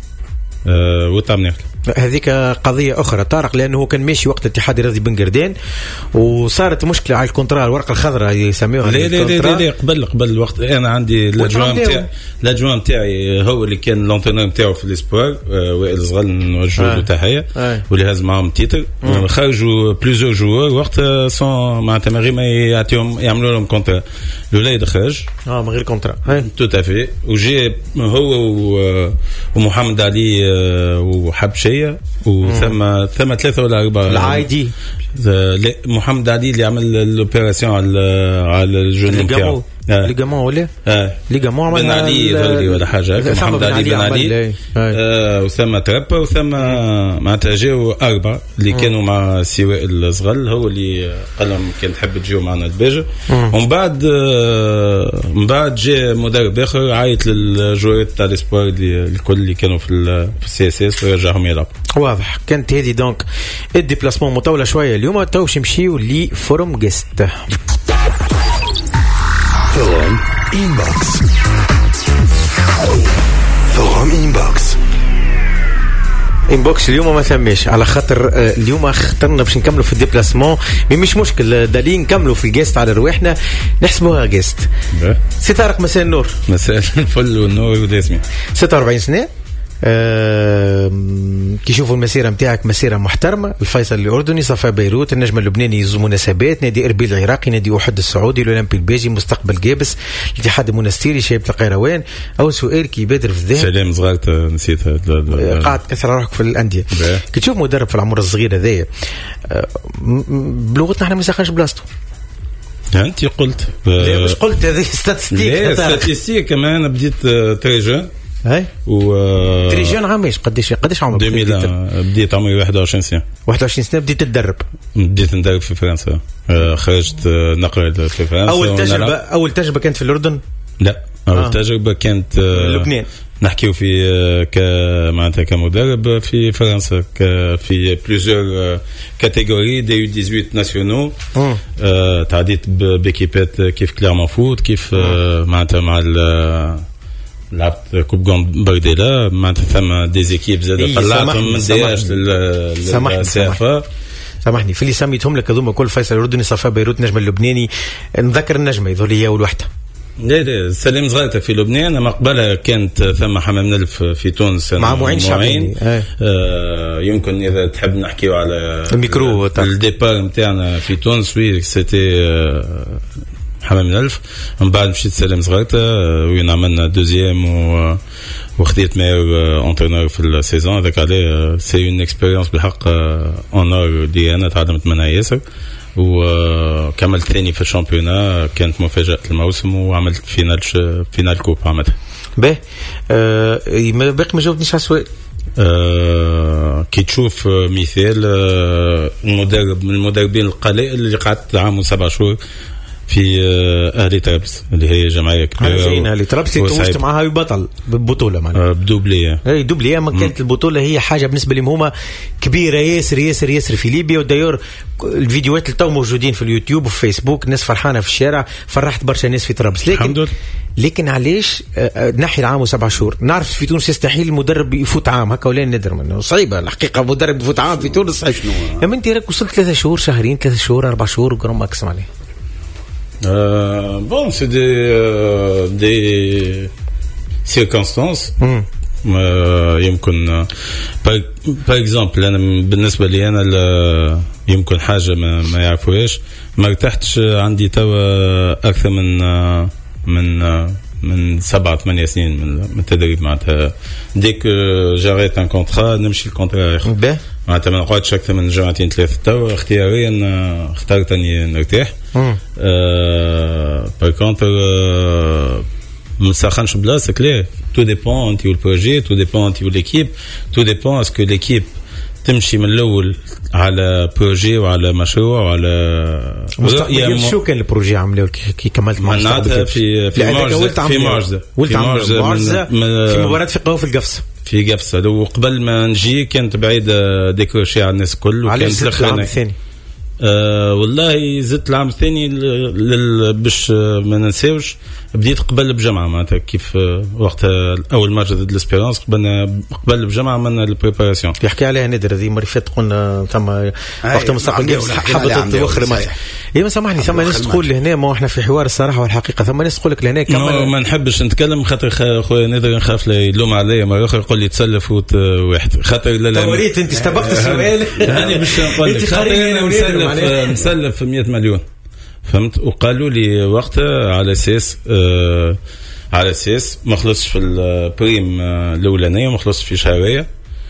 وتعمل هذيك قضية أخرى طارق، لأنه هو كان ماشي وقت الاتحاد الرياضي بن قردان وصارت مشكلة على الكونترا الورقة الخضراء يسميوها. لا قبل الوقت أنا عندي الأجوان متاعي هو اللي كان لونتينور متاعه في الإسبوار وائل زغل نوجه له تحية واللي هز معهم تيتر. خرجوا بليزور جوار وقت صون معناتها من غير ما يعملوا لهم كونترا. الوليد خرج من غير كونترا تو تافي وجي هو ومحمد علي وحبشي وثم 3 ولا 4 العايدي. محمد علي اللي عمل الاوبيراسيون على الجنون نتاعو ليغامون ولا ليغامون بن علي ولا حاجه محمد علي بن علي وثم تربا وثم معناتها جاو 4 اللي كانوا مع سواء الصغل هو اللي قال لهم كان تحب تجيو معنا الباجة. ومن بعد جاء مدرب اخر عيط للجوارات تاع الاسبوار الكل اللي كانوا في السي اس اس ورجعهم يلعبوا. واضح كانت هذه دونك الديبلاسمون مطوله شويه اليوم. توش نمشيو لفورم جيست فورم إنبوكس. فورم إنبوكس اليوم ما ثماش على خاطر اليوم اخترنا باش نكملوا في الديبلاسمون مش مشكل دالين نكملوا في الجيست على رواحنا نحسبوها جيست. سي طارق مساء النور. مساء الفل والنور وداسمي. 46 سنة كي يشوفوا المسيرة متاعك مسيرة محترمة. الفيصل الأردني، صفا بيروت، النجم اللبناني يزو مناسبات، نادي إربيل العراقي، نادي أحد السعودي، الأولمبي الباجي، مستقبل جابس، الاتحاد المنستيري، شباب القيروان. أول سؤال كي يبادر في الذهن سلام صغرت نسيتها قاعد كسر روحك في الأندية كي تشوف مدرب في العمر الصغير هذايا بلغتنا احنا ما نسخنش بلاصتو. أنت قلت مش قلت هذه ستاتستيك كمان بديت تريجون هاي تريجون عامش قديش عمرك؟ 2000 بديت عمري 21 سنة. 21 سنة بديت ندرب في فرنسا. خرجت نقل في فرنسا. أول تجربة كانت في الأردن؟ لا أول تجربة كانت لبنان. نحكيو في معناتها كمدرب في فرنسا في بليزيور كاتيجوري دي 18 ناسيونو. تعديت بكيبات كيف كليرمون فوت كيف معناتها مع لعبت كوب جون برديلا معناتها ثم ديزيكيب زاد طلعتهم من دياش للسافا. سامحني في اللي سميتهم لك هذوما كل فيصل الأردني، صفا بيروت، نجم اللبناني، نذكر النجمة يظهر لي والوحدة. لا سليم صغيرة في لبنان. أما قبلها كانت ثم حمام نلف في تونس مع معين شعبي. يمكن إذا تحب نحكيو على الميكرو الديبار متاعنا في تونس وي سيتي حمام نلف. من بعد مشيت سليم صغيرة وين عملنا دوزيام وخديت مايور انترينور في السيزون. هذاك عليه سي اون اكسبيريونس بالحق اونور دي انا تعلمت منها ياسر. وكملت ثاني في الشامبيونا كانت مفاجأة الموسم وعملت فينال كوب عملتها. باهي باقي ما جاوبتنيش على السؤال. كي تشوف مثال المدرب من المدربين القلائل اللي قعدت عام و7 شهور في اهلي طرابلس اللي هي جمعيه كبيره. اهلي طرابلس اللي توجت معها ببطل بالبطوله معناها بدوبليه. اي دوبليه. ما كانت البطوله هي حاجه بالنسبه لهم هما كبيره ياسر ياسر ياسر في ليبيا. ودايور الفيديوهات اللي تو موجودين في اليوتيوب وفي فيسبوك الناس فرحانه في الشارع. فرحت برشا ناس في طرابلس. لكن علاش نحي العام و7 شهور؟ نعرف في تونس يستحيل المدرب يفوت عام هكا ولا ندر منه صعيبه الحقيقه. مدرب يفوت عام في تونس صعيب. اما انت راك وصلت 3 شهور شهرين 3 شهور 4 شهور وكرم اقسم عليه. Bon, c'est des circonstances. يمكن par exemple أنا بالنسبة لي أنا يمكن حاجة ما يعرفوهاش. ما ارتحتش عندي توا أكثر من 7-8 سنين من التدريب معناتها. ديك جاريت ان كونترا نمشي الكونترا معناتها ما نقعدش أكثر من 2-3 توا اختياريا اخترت أني نرتاح. باغ كونتر ما نسخنش بلاصتك ليه. تو ديبون انت والبروجي، تو ديبون انت والليكيب، تو ديبون اسكو ليكيب تمشي من الاول على بروجي وعلى مشروع وعلى شو كان البروجي عملوه كي كملت معناتها في معجزة في مباراة في قوة في القفصة في قفصة. لو قبل ما نجي كانت بعيدة ديكروشي على الناس الكل. علاش العام الثاني؟ والله زدت العام الثاني باش ما ننساوش. بديت قبل بجمعة معناتها كيف وقتها أول ماتش ضد الإسبيرانس قبل بجمعة من البريباراسيون. يحكي عليها نادر هذه مرة فاتت قلنا ثم وقت مستقبل حبطت وخر ماتش. ما سامحني ثم ناس تقول هنا ما احنا في حوار الصراحة والحقيقة. ثم ناس تقول لك لهنا كمان ما نحبش نتكلم خاطر خويا نادر نخاف لا يلوم عليا مرة أخرى يقول لي تسلف واحد خاطر لا وريت أنت استبقت السؤال. أنا مش نقول لك خاطر أنا مسلف 100 مليون فهمت. وقالوا لي وقتها على اساس ما خلصش في البريم الاولانيه وما خلصش في شهريه.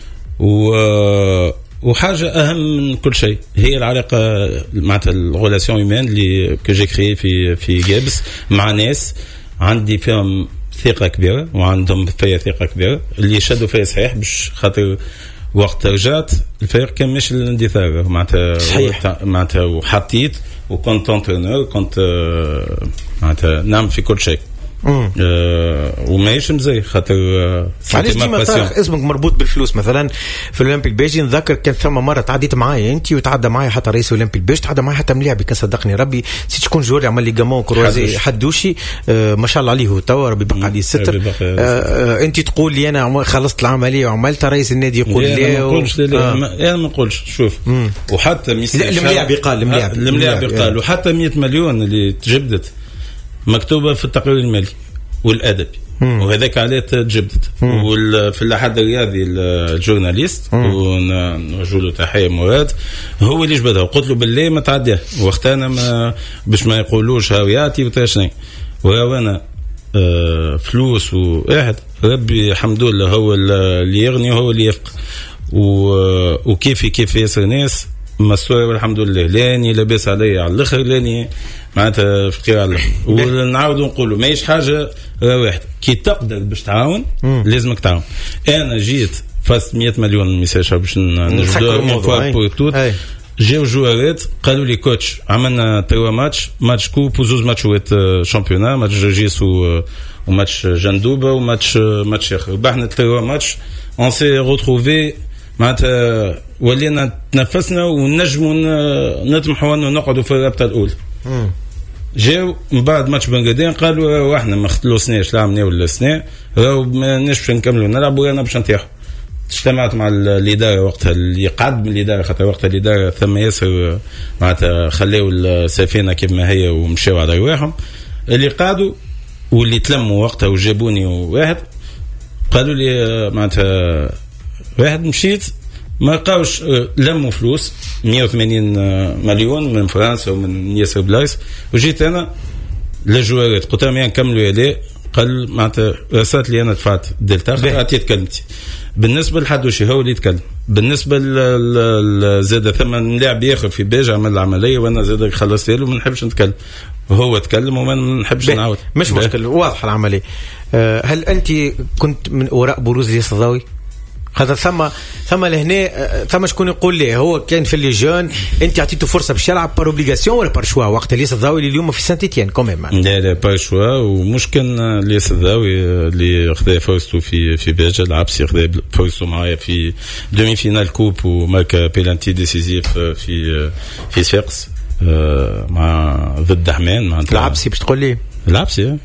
وحاجه اهم من كل شيء هي العلاقه معناتها الريلاسيون هيومان اللي كو كريي في جابس مع ناس عندي فيهم ثقه كبيره وعندهم فيا ثقه كبيره اللي شدوا فيا صحيح باش خاطر وقت رجعت الفريق كان ماشي للاندثار معناتها وحطيت وكنت انترينور كنت معناتها نعم في كل شيء. وماهيش مزي خاطر علاش ديما طارق اسمك مربوط بالفلوس؟ مثلا في الاولمبيك بيجي نذكر كان ثم مره تعديت معايا انت وتعدى معايا حتى رئيس الاولمبيك بيج تعدى معايا حتى ملاعبي كان صدقني ربي نسيت شكون جوري عمل لي جامون كروزي حدوشي ما شاء الله عليه هو توا ربي بقى عليه الستر. انت تقول لي انا خلصت العمليه وعملت رئيس النادي يقول لي انا ما نقولش شوف وحتى الملاعبي قال وحتى 100 مليون اللي تجبدت مكتوبة في التقرير المالي والأدبي وهذاك عليه تجبدت. وفي الأحد الرياضي الجورناليست ونرجو له تحية مراد هو اللي جبدها وقلت له بالله ما تعديه وقت أنا باش ما يقولوش هاوياتي وتاشني وأنا فلوس وواحد ربي الحمد لله هو اللي يغني وهو اللي يفقر وكيف ياسر ناس مسؤول والحمد لله لاني لاباس علي على الاخر لاني معناتها فقير على الاخر. ونعاودوا نقولوا ماهيش حاجه واحد كي تقدر باش تعاون لازمك تعاون. انا جيت فاست 100 مليون ميساج باش نجبدوا اون فوا بور توت. جاو جوارات قالوا لي كوتش عملنا 3 ماتش كوب وزوز ماتشات شامبيونا ماتش جيس وماتش جندوبه وماتش اخر ربحنا 3 ماتش اون سي روتروفي معناتها ولينا تنفسنا ونجموا نطمحوا انه نقعدوا في الرابطه الاولى. جاو من بعد ماتش بنغادين قالوا احنا ما خلصناش لا عملنا ولا سنه راهو ما نش نكملوا نلعبوا انا باش نتيحوا. اجتمعت مع الاداره وقتها اللي قعد من الاداره خاطر وقتها الاداره ثم ياسر معناتها خليوا السفينه كيف ما هي ومشاو على رواحهم اللي قعدوا واللي تلموا وقتها وجابوني واحد قالوا لي معناتها واحد مشيت ما لقاوش لموا فلوس 180 مليون من فرنسا ومن ياسر بلايص وجيت انا للجوارات قلت لهم نكملوا يا ليه قال معناتها رسالت لي انا دفعت دلتا خاطر عطيت كلمتي. بالنسبه لحدوشي هو اللي يتكلم بالنسبه زاد ثم لاعب ياخذ في بيج عمل العمليه وانا زاد خلصت له ما نحبش نتكلم وهو تكلم وما نحبش نعاود مش مشكله واضحه العمليه. هل انت كنت من وراء بروز ياسر الضاوي خاطر ثم لهنا ثم شكون يقول لي هو كان في اللي جون انت عطيته فرصه باش يلعب بار اوبليغاسيون ولا بار شوا وقت اللي الضاوي اليوم في سانت إتيان كوميم. لا بار شوا ومش كان اللي الضاوي اللي خذا فرصته في بلجيكا لعب سي خذا فرصته معايا في دومي فينال كوب ومارك بيلانتي ديسيزيف في صفاقس مع ضد حمان مع لعبسي باش تقول لي لعبسي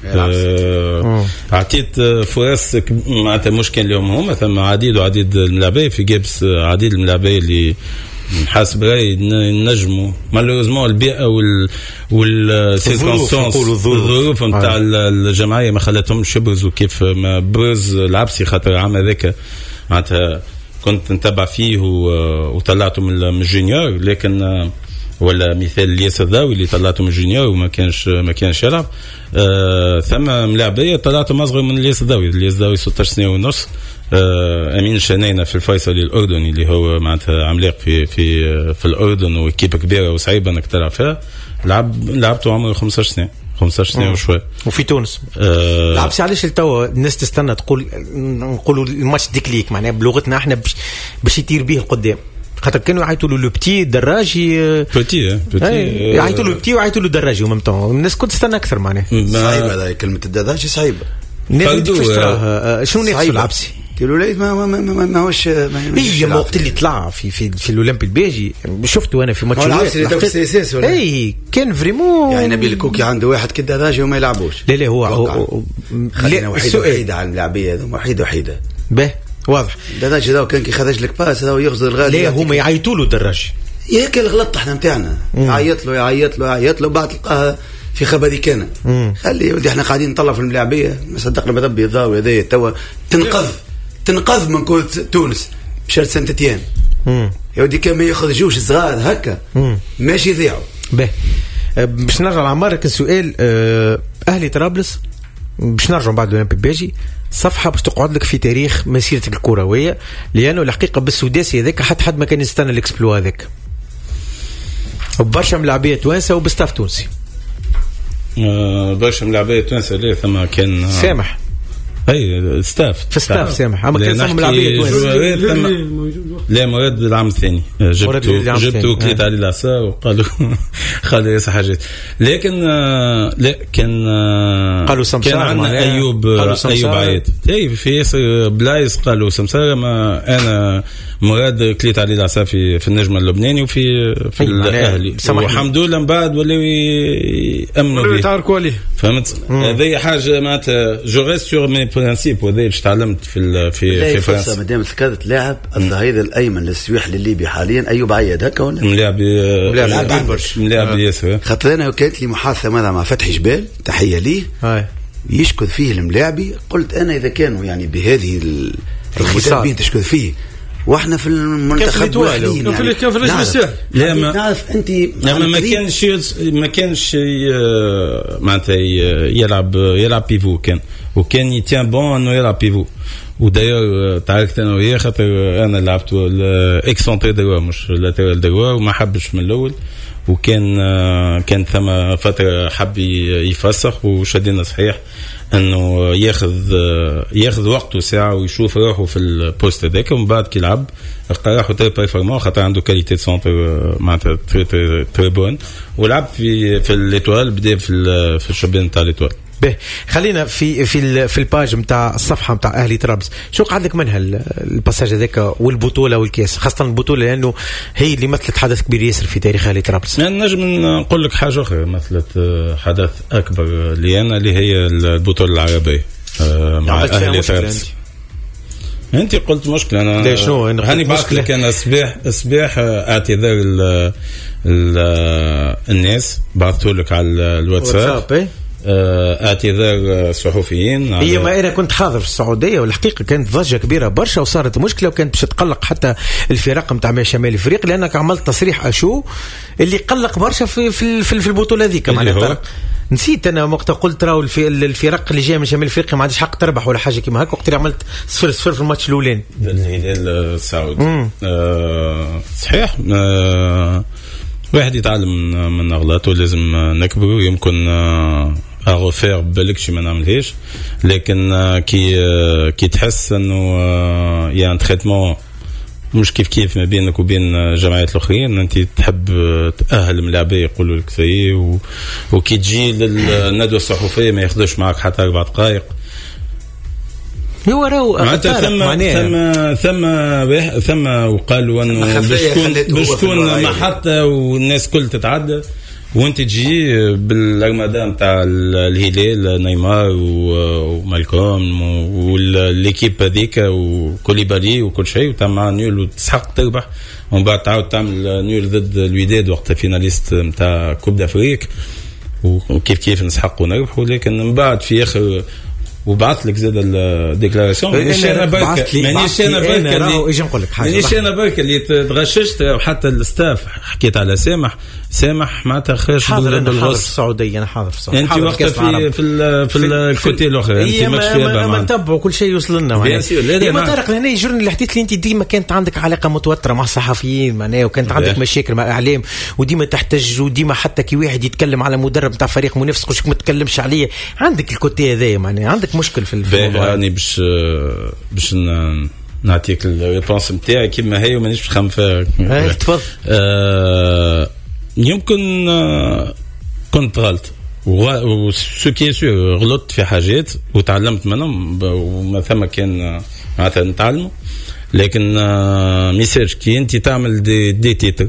عطيت فرص معناتها مشكل اليوم هما ثم عديد الملاعبيه في جيبس عديد الملاعبيه اللي حاسب راي نجموا مالوريزمون البيئه والسيركونستانس الظروف نتاع الجمعيه ما خلتهمش يبرزوا كيف ما برز العبسي خاطر عام هذاك معناتها كنت نتبع فيه وطلعته من الجونيور لكن ولا مثال الياس الضاوي اللي طلعته من الجونيور وما كانش يلعب ثم ملاعبيه طلعته اصغر من الياس الضاوي 16 سنه ونص امين شنينه في الفيصلي الاردني اللي هو معناتها عملاق في الاردن وكيبه كبيره وصعيبه انك تلعب فيها لعبته عمره 15 سنه وشوي. وفي تونس لعبسي علاش التو الناس تستنى نقولوا الماتش ديكليك معناها بلغتنا احنا باش يطير به القدام خاطر كانوا يعيطوا له لو بتي دراجي يعيطوا له بتي ويعيطوا له دراجي ومن طون الناس كنت تستنى اكثر معناها صعيبه هذه كلمه الدراجي صعيبه شنو نقصوا العبسي الوليد ما هوش هي الوقت اللي طلع في الاولمبي البيجي شفته انا في ماتش اي كان فريمون يعني نبيل الكوكي عنده واحد كده دراجي وما يلعبوش لا هو خلينا وحيده على اللاعبيه هذوما وحيده به واضح دراجي ذا كان كي خرج لك باس هذا يغزل الغالي لا هما يعيطوا له دراجي ياك الغلط احنا نتاعنا يعيط له بعد تلقاها في خبري كان خلي ودي احنا قاعدين نطلع في الملاعبيه ما صدقنا بربي الضاوي هذايا توا تنقذ من كرة تونس بشرط سانت إتيان يا ودي كان ما يخرجوش صغار هكا ماشي يضيعوا به باش نرجع لعمارك السؤال اهلي طرابلس باش نرجع بعد الاولمبي بيجي صفحه باش تقعد لك في تاريخ مسيرتك الكرويه لانه الحقيقه بالسداسي هذاك حد ما كان يستنى الاكسبلو هذاك وبرشا ملاعبيه توانسه وبستاف تونسي برشا ملاعبيه توانسه ليه ثم كان سامح اي ستاف سامح اما كان سامح ملاعبيه لا مراد العام الثاني جبته وكليت عليه العصا وقالوا خلي يسا حاجات لكن لا كان قالوا سمسار كان عندنا ايوب عيط في ياسر بلايص قالوا سمسار ما انا مراد كليت عليه العصا في النجم اللبناني وفي الاهلي والحمد لله من بعد ولاو يامنوا به يتعاركوا عليه فهمت هذه حاجه معناتها جو ريست سور مي برانسيب وهذا اللي تعلمت في فرنسا مادام ذكرت لاعب الظهير الايمن للسويح الليبي حاليا ايوب عياد هكا ولا ملاعب ياسر خاطر انا كانت لي محادثه مع فتحي جبال تحيه ليه يشكر فيه الملاعبي قلت انا اذا كانوا يعني بهذه المدربين تشكر فيه واحنا في المنتخب واحدين كان في الرجل السهل لا ما نعرف انت ما كانش معناتها يلعب بيفو وكان يتيان بون انه يلعب بيفو وداير تعرفت انا وياه خاطر انا لعبت اكسونتري دروا مش لاترال دروا وما حبش من الاول وكان ثم فتره حب يفسخ وشدينا صحيح انه ياخذ وقته ساعه ويشوف روحه في البوست هذاك ومن بعد كي يلعب لقى روحه تري بيرفورمون خاطر عنده كاليتي سونتر معناتها تري بون ولعب في الاتوال بدا في الشبان تاع الاتوال. به خلينا في الباج نتاع الصفحه نتاع اهلي طرابلس شو قعد لك منها الباساج هذاك والبطوله والكاس خاصه البطوله لانه هي اللي مثلت حدث كبير ياسر في تاريخ اهلي طرابلس. نجم نقول لك حاجه اخرى مثلت حدث اكبر لينا اللي هي البطوله العربيه مع اهلي طرابلس. انت قلت مشكله انا شنو هاني بعث لك انا صباح اعتذار الناس بعثته لك على الواتساب اعتذار صحفيين هي ما انا كنت حاضر في السعوديه والحقيقه كانت ضجه كبيره برشا وصارت مشكله وكانت باش تقلق حتى الفرق نتاع شمال افريقيا لانك عملت تصريح اشو اللي قلق برشا في البطوله هذيك معناتها نسيت انا وقت قلت راهو الفرق اللي جايه من شمال افريقيا ما عندهاش حق تربح ولا حاجه كيما هكا وقت اللي عملت 0-0 في الماتش الاولاني الهلال السعودي صحيح واحد يتعلم من أغلاطه لازم نكبر يمكن اغوفير بالكش ما نعملهاش، لكن كي تحس انه يا ان تريتمون مش كيف ما بينك وبين جماعات الاخرين، انت تحب تاهل ملاعبيه يقولوا لك سي، وكي تجي للندوه الصحفيه ما ياخذوش معك حتى 4 دقائق. هو راهو ثم وقالوا انه باش تكون محطه والناس كل تتعدى، وانت تجي بالارماده نتاع الهلال نيمار ومالكوم والليكيب هذيك وكوليبالي وكل شيء، وتعمل نيول وتسحق تربح، ومن بعد تعاود تعمل نيول ضد الوداد وقت فيناليست نتاع كوب دافريك، وكيف نسحق ونربح. ولكن من بعد في اخر وبعث لك زاد الديكلاراسيون مانيش انا برك اللي تغششت، وحتى الستاف حكيت على سامح معناتها خرج حاضر في السعوديه. انا حاضر في السعوديه، انت وقت في الكوتي الاخر انت مش فيها ما نتبعوا كل شيء يوصل لنا. ما طارق هنا يجرني الحديث اللي انت ديما كانت عندك علاقه متوتره مع الصحفيين معناها، وكانت عندك مشاكل مع اعلام، وديما تحتج، وديما حتى كي واحد يتكلم على مدرب نتاع فريق منافس قلت ما تتكلمش عليه، عندك الكوتي هذا معناها، عندك مشكل في الموضوع. يعني باش نعطيك الريبونس نتاعي كيما هي ومانيش باش نخمم فيها. تفضل. يمكن كنت غلط وسو كي سور غلطت في حاجات وتعلمت منهم، وما ثم كان معناتها نتعلموا، لكن ميساج كي انت تعمل دي تيتر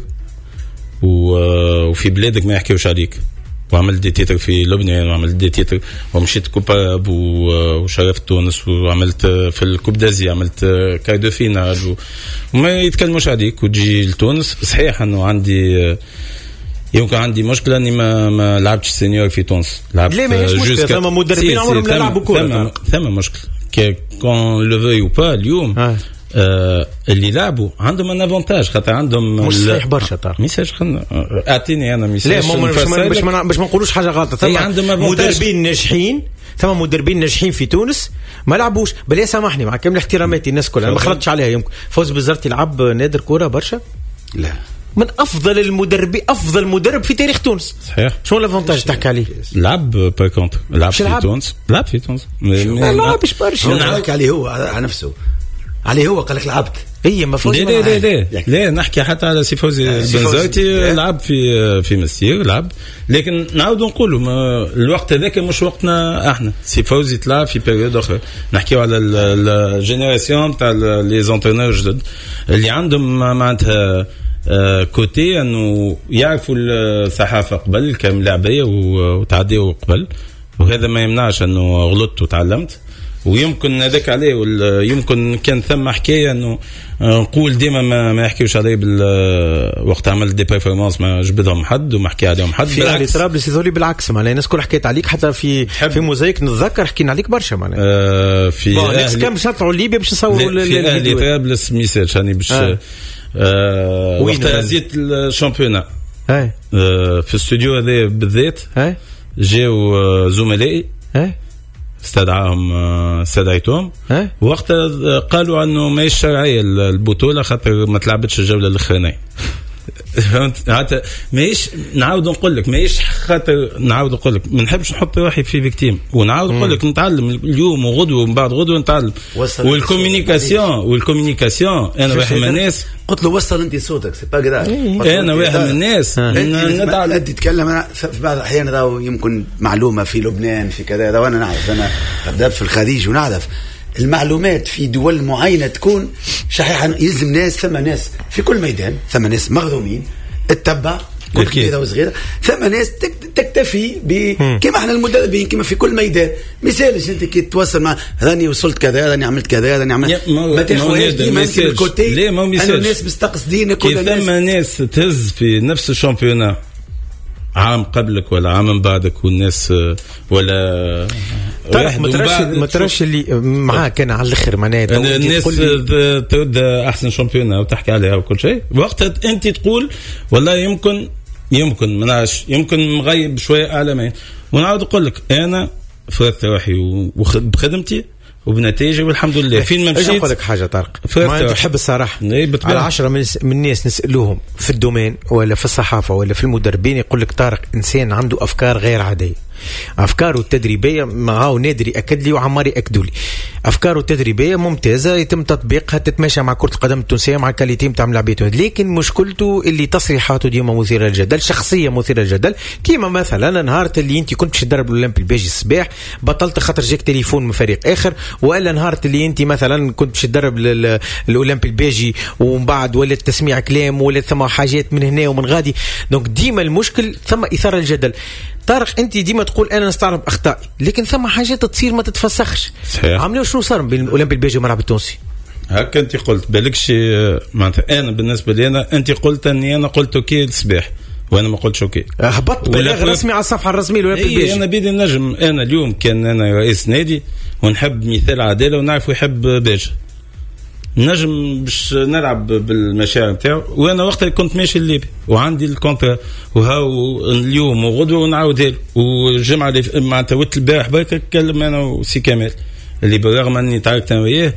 وفي بلادك ما يحكيوش عليك، وعملت دي تيتر في لبنان، وعملت دي تيتر ومشيت كوباب وشرفت تونس، وعملت في الكوب دازي عملت كاي دو فينال، وما يتكلموش عليك، وتجي لتونس. صحيح انه يمكن عندي مشكله اني ما لعبتش سينيور في تونس، لعبت ليه ماهيش مشكله، ثم مدربين عمرهم لا لعبوا كوره، ثم مشكله كون لو فيو با اليوم اللي لعبوا عندهم ان افونتاج، خاطر عندهم مش صحيح برشا طارق ميساج. اعطيني انا ميساج لا باش ما نقولوش حاجه غلطه. ثم مدربين ناجحين، ثم مدربين ناجحين في تونس ما لعبوش. بل سامحني مع كامل احتراماتي الناس كلها انا ما خلطتش عليها. يمكن فوز بزرتي لعب نادر كوره برشا، لا من افضل مدرب في تاريخ تونس. صحيح. شو الافونتاج تحكي عليه؟ لعب باي كونتر، لعب في تونس، لعب في تونس، ما لعبش برشا. نحكي عليه هو على نفسه، عليه هو قال لك لعبت. هي ما فوز. لا نحكي حتى على سي فوزي بنزرتي، لعب في مسير، لعب. لكن نعاودوا نقولوا الوقت هذاك مش وقتنا احنا. سي فوزي تلعب في بيريود اخرى، نحكيو على الجينيراسيون تاع لي زونترينور جدد اللي عندهم معناتها كوتي انه يعرفوا الصحافه قبل كملاعبيه وتعديوا قبل، وهذا ما يمنعش انه غلطت وتعلمت. ويمكن هذاك عليه، يمكن كان ثم حكايه انه نقول ديما ما يحكيوش عليه وقت عمل دي بيرفورمانس ما جبدهم حد وما حكي عليهم حد. في اهلي طرابلس يظهر بالعكس معناها الناس كل حكيت عليك، حتى في موزايك نتذكر حكينا عليك برشا معناها. في اهلي كم باش نطلعوا ليبيا باش نصوروا في اهلي طرابلس ميساج هاني باش وقت زيت الشامبيونا في الاستوديو هذا بالذات جاو زملائي استدعيتهم وقتها قالوا انه ما هيش شرعيه البطوله خاطر ما تلعبتش الجوله الاخرانيه. فهمت؟ ماهيش نعاود نقول لك ماهيش خاطر نعاود نقول لك ما نحبش نحط روحي في فيكتيم، ونعاود نقول لك نتعلم اليوم وغدوه ومن بعد غدوه نتعلم. والكوميونيكاسيون انا واحد من الناس قلت له وصل انت صوتك سي با غدا. انا واحد من الناس نتعلم تتكلم. انا في بعض الاحيان راهو يمكن معلومه في لبنان في كذا، وانا نعرف انا بدأت في الخليج ونعرف المعلومات في دول معينة تكون شحيحة. يلزم ناس، ثم ناس في كل ميدان، ثم ناس مخدومين اتبع كل كبيرة وصغيرة، ثم ناس تكتفي كما احنا المدربين كما في كل ميدان. مثالش انت كي تتواصل مع راني وصلت كذا، راني عملت كذا، راني عملت ما تاخذش ديما في الكوتي. ليه ما انا الناس مستقصدين كل الناس. ثم ناس تهز في نفس الشامبيونا عام قبلك ولا عام من بعدك، والناس ولا ما تراش اللي معاك كان على الاخر معناها الناس ترد احسن شامبيونا وتحكي عليها وكل شيء. وقتها انت تقول والله يمكن مناش يمكن مغيب شويه اعلاميا، ونعاود اقول لك انا فرضت روحي بخدمتي وبنتائجي والحمد لله. فين ما مشيت اقول لك حاجه طارق، ما انت تحب الصراحه. على 10 من الناس نسالوهم في الدومين ولا في الصحافه ولا في المدربين يقول لك طارق انسان عنده افكار غير عاديه. افكاره التدريبيه معاه نادري اكد لي وعماري اكدوا لي افكاره التدريبيه ممتازه يتم تطبيقها تتماشى مع كره القدم التونسيه مع الكاليتي نتاع لاعبيته، لكن مشكلته اللي تصريحاته ديما مثيره للجدل، شخصيه مثيره للجدل. كيما مثلا نهار اللي انت كنت باش تدرب الاولمبي البيجي الصباح بطلت خاطر جاك تليفون من فريق اخر، والا نهار اللي انت مثلا كنت باش تدرب الاولمبي البيجي ومن بعد ولا تسميع كلام ولا ثم حاجات من هنا ومن غادي. دونك ديما المشكل ثم اثاره الجدل. طارق انت ديما تقول انا نستعرض اخطائي، لكن ثم حاجات تصير ما تتفسخش. عملوا شنو صار بين الاولمبي البيجي والملعب التونسي؟ هكا انت قلت بالكش معناتها انا بالنسبه لي انت قلت اني انا قلت اوكي الصباح وانا ما قلتش اوكي، هبطت بلاغ رسمي على الصفحه الرسميه للاولمبي البيجي. انا بيدي نجم انا اليوم كان انا رئيس نادي ونحب مثال عداله ونعرف يحب بيجي نجم باش نلعب بالمشاعر نتاعو، وانا وقتها كنت ماشي الليبي وعندي الكونترا وهاو اليوم وغدوه ونعاود له والجمعه اللي معناتها وقت البارح برك نتكلم انا وسي كمال اللي بالرغم اني تعاركت انا وياه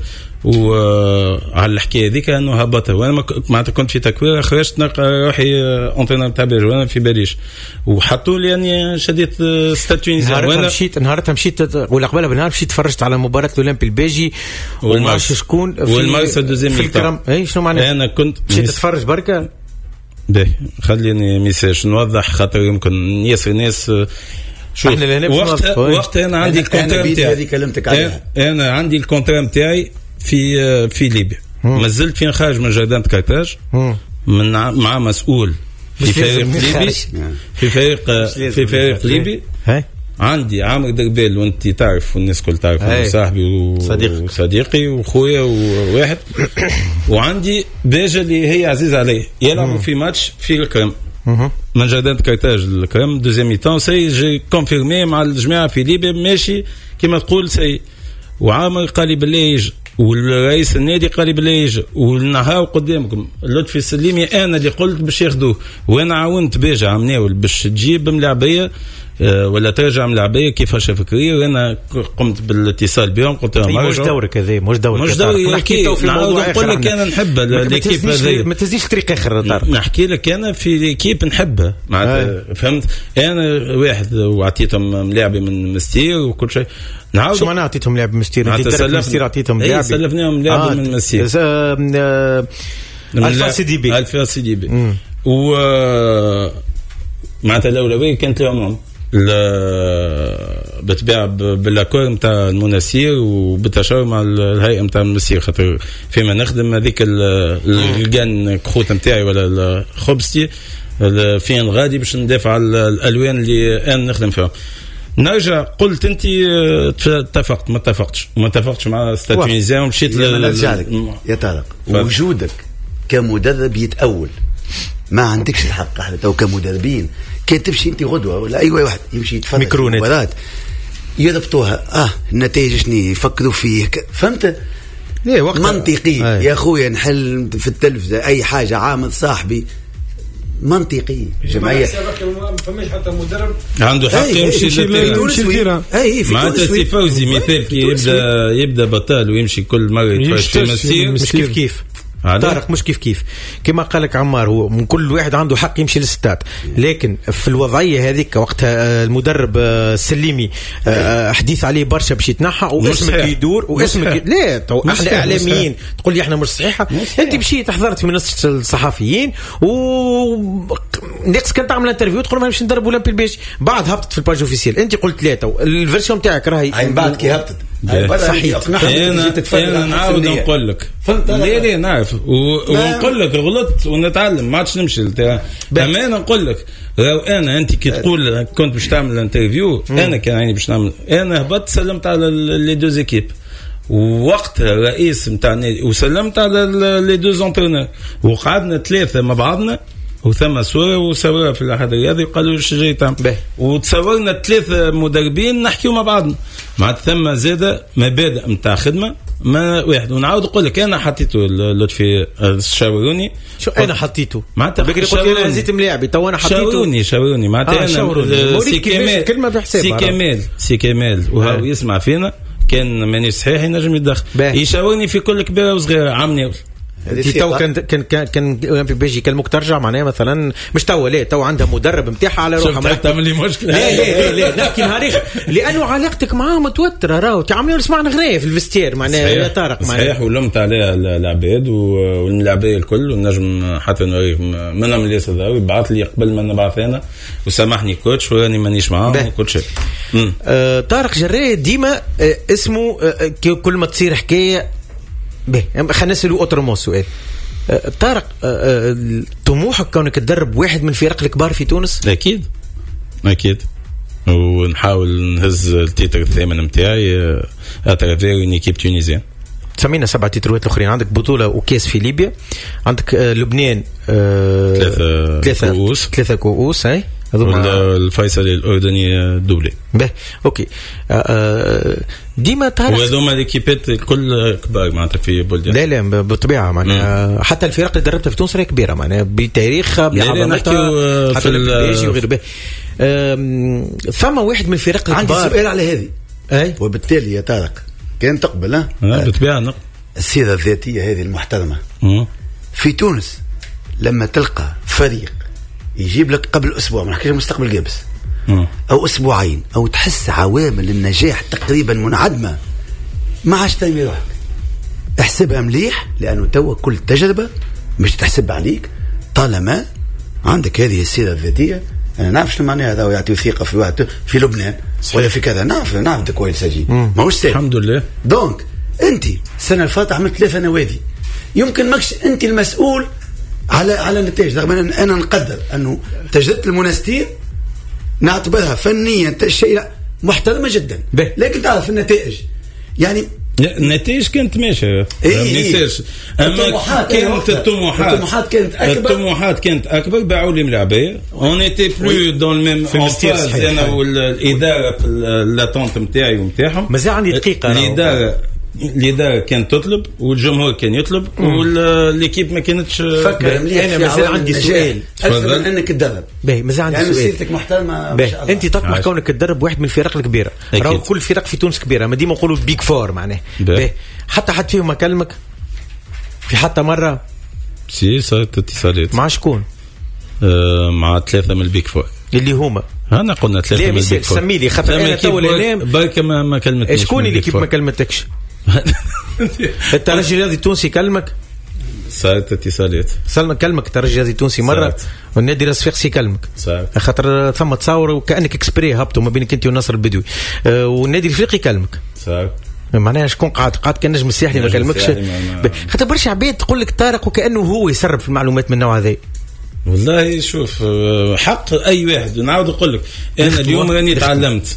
وعلى الحكايه هذيك انه هبطها، وانا معناتها كنت في تكوير خرجت نلقى روحي انترينور تاع بيجي وانا في باليش وحطوا لي اني شديت ستاد تونيزيان. نهارتها مشيت ولا قبلها بنهار مشيت تفرجت على مباراه الاولمبي البيجي وما عرفتش شكون والمارسا دوزيام في الكرم. اي شنو معناها انا كنت مشيت تتفرج بركه. باهي خليني ميساج نوضح خاطر يمكن ياسر ناس شوف وقتها انا عندي الكونترا نتاعي كلمتك عليها. انا عندي الكونترا نتاعي في ليبيا ما زلت فين خارج من جردان كارتاج من مع مسؤول في فريق ليبي في فريق ليبي عندي عامر دربيل وانت تعرف والناس كل تعرف صاحبي وصديقي وخويا وواحد وعندي بيجا اللي هي عزيزة علي يلعبوا في ماتش في الكرم من جردان كارتاج الكرم دوزيام ميتان سي جي كونفيرمي مع الجماعة في ليبيا ماشي كما تقول سي وعامر قال لي بالله يجي والرئيس النادي قال لي بالله يجي والنهار قدامكم لطفي السليمي انا اللي قلت باش ياخذوه وانا عاونت بيجا عمناول باش تجيب ملاعبيه ولا ترجع ملاعبيه كيفاش فكريه وانا قمت بالاتصال بهم قلت لهم مش دورك هذا مش دورك نحكي نقول لك انا نحب ليكيب هذه ما تزيدش طريق اخر نحكي لك انا في ليكيب نحبها معناتها فهمت انا واحد وعطيتهم ملاعبي من مستير وكل شيء نعاود شو معناها عطيتهم لاعب مستير انت مستير عطيتهم لاعب سلفناهم لاعب من مستير الفا سي دي بي و معناتها الاولويه كانت لهم بتباع بالاكور نتاع المناسير وبالتشاور مع الهيئه نتاع المناسير خاطر فيما نخدم هذيك الجان كروت نتاعي ولا خبزتي فين غادي باش ندافع على الالوان اللي انا نخدم فيها. نرجع قلت انت اتفقت ما اتفقتش مع ستاد تونيزيان ومشيت يا طارق وجودك كمدرب يتأول ما عندكش الحق احنا تو كمدربين كي تمشي انت غدوه ولا اي واحد يمشي يتفرج في المباراه يضبطوها النتائج شنو يفكروا فيه فهمت منطقي يا خويا نحل في التلفزه اي حاجه عامل صاحبي منطقي جمعيه ما فماش حتى مدرب عنده حق يمشي للتيران معناتها سي فوزي مثال كي يبدا بطال ويمشي كل مره يتفرج في مسير مش كيف طارق مش كيف كما قال لك عمار هو من كل واحد عنده حق يمشي للستاد لكن في الوضعيه هذيك وقتها المدرب السليمي حديث عليه برشا باش يتنحى واسمك يدور واسمك لا احنا اعلاميين تقول لي احنا مش صحيحه انت مشيت حضرت في منصه الصحفيين ونقص كان تعمل انترفيو تقول ما نمشي ندرب اولمبي البيجي بعد هبطت في الباج اوفيسيال انت قلت ثلاثه الفيرسيون تاعك راهي بعد كي هبطت صحيح انا نعاود نقول لك ليه نعرف ونقول لك غلطت ونتعلم ما عادش نمشي انا نقول لك لو انت كي تقول كنت باش تعمل انترفيو انا كان عيني باش نعمل انا هبطت سلمت على لي دو زيكيب ووقتها الرئيس نتاع النادي وسلمت على لي دو زونترونور وقعدنا ثلاثه مع بعضنا وثم صورة وصورة في الأحد الرياضي وقالوا ايش جاي تعمل وتصورنا ثلاثة مدربين نحكيوا مع بعضنا مع ثم زادة مبادئ متاع خدمة ما واحد ونعاود نقول لك أنا حطيته لطفي شاوروني شو أنا حطيته معناتها بقري قلت أنا هزيت ملاعبي تو أنا حطيته شاوروني معناتها أنا سي كمال وهو يسمع فينا كان ماني صحيح ينجم يتدخل يشاورني في كل كبيرة وصغيرة عمني تو كان بيجي يكلمك ترجع معناها مثلا مش تو لا تو عندها مدرب نتاعها على روحها تعمل لي مشكله. لا نحكي نهاريخ لانه علاقتك معاه متوتره راهو تعملوا نسمعنا غريب في الفستير معناها يا طارق صحيح ولمت عليها العباد والملاعبيه الكل ونجم حتى نوريك منهم اللي صداوي بعث لي قبل ما نبعث انا وسامحني كوتش وراني مانيش معاه كل شيء. طارق جرير ديما اسمه كل ما تصير حكايه خلينا نسألوا أوترمو سؤال. طارق طموحك كونك تدرب واحد من الفرق الكبار في تونس؟ أكيد ونحاول نهز التيتر الثامن متاعي أترافير اون ايكيب تونيزيان. سمينا 7 تيتروات الأخرين. عندك بطولة وكاس في ليبيا، عندك لبنان 3 كؤوس هاي الفيصل الأردني دوبلي. به اوكي. ديما تعرف وهذوما ليكيبات الكل كبار معناتها في بلدان. لا بالطبيعه معناها حتى الفرق اللي دربتها في تونس راهي كبيره معناها بتاريخها بعظمتها حتى البيجي وغير به. ثم واحد من الفرق الكبار. عندي سؤال على هذه اي وبالتالي يا طارق كان تقبل بالطبيعه السيره الذاتيه هذه المحترمه في تونس لما تلقى فريق يجيب لك قبل أسبوع ما نحكيش مستقبل جابس أو أسبوعين أو تحس عوامل النجاح تقريبا منعدمة ما عادش ترمي روحك احسبها مليح لأنه توا كل تجربة مش تحسب عليك طالما عندك هذه السيرة الذاتية. أنا نعرف شنو معناها هذا ويعطي ثقة في واحد في لبنان ولا في كذا نعرف ده كويس أجي ما هوش سهل الحمد لله. دونك أنت السنة الفاتحة عملت 3 نوادي يمكن ماكش أنت المسؤول على النتائج رغم أن أنا نقدر أنه تجربة المنستير نعتبرها فنيا شيء محترمة جدا لكن تعرف النتائج يعني النتائج كانت ماشية الطموحات كانت أكبر باعوا لي ملاعبية on était plus dans le même phase أنا والإدارة في اللاتونت متاعي ومتاعهم. مازال عندي دقيقة. الإدارة كانت تطلب والجمهور كان يطلب والليكيب ما كانتش فكر. أنا مازال عندي سؤال أكثر أنك تدرب مازال عندي سؤال. سيرتك محترمة أنت تطمح كونك تدرب واحد من الفرق الكبيرة راهو كل فرق في تونس كبيرة ما ديما نقولوا بيك فور معناه حتى حد فيهم أكلمك في حتى مرة صارت اتصالات مع شكون؟ مع 3 من البيك فور اللي هما أنا قلنا 3 من البيك فور. سمي لي خاطر أنا تو الإعلام برك ما كلمتنيش. شكون اللي كيف ما كلمتكش؟ الترجي الرياضي التونسي كلمك؟ صارت اتصالات. كلمك الترجي الرياضي التونسي مرة والنادي الصفاقسي كلمك خاطر ثم تصور وكأنك اكسبري هبطوا ما بينك انت والنصر البدوي والنادي الافريقي كلمك معناها شكون قاعد كان نجم الساحلي ما كلمكش خاطر برشا عباد تقول لك طارق وكأنه هو يسرب في المعلومات من النوع هذا. والله شوف حق اي واحد ونعاود نقول لك انا اليوم راني تعلمت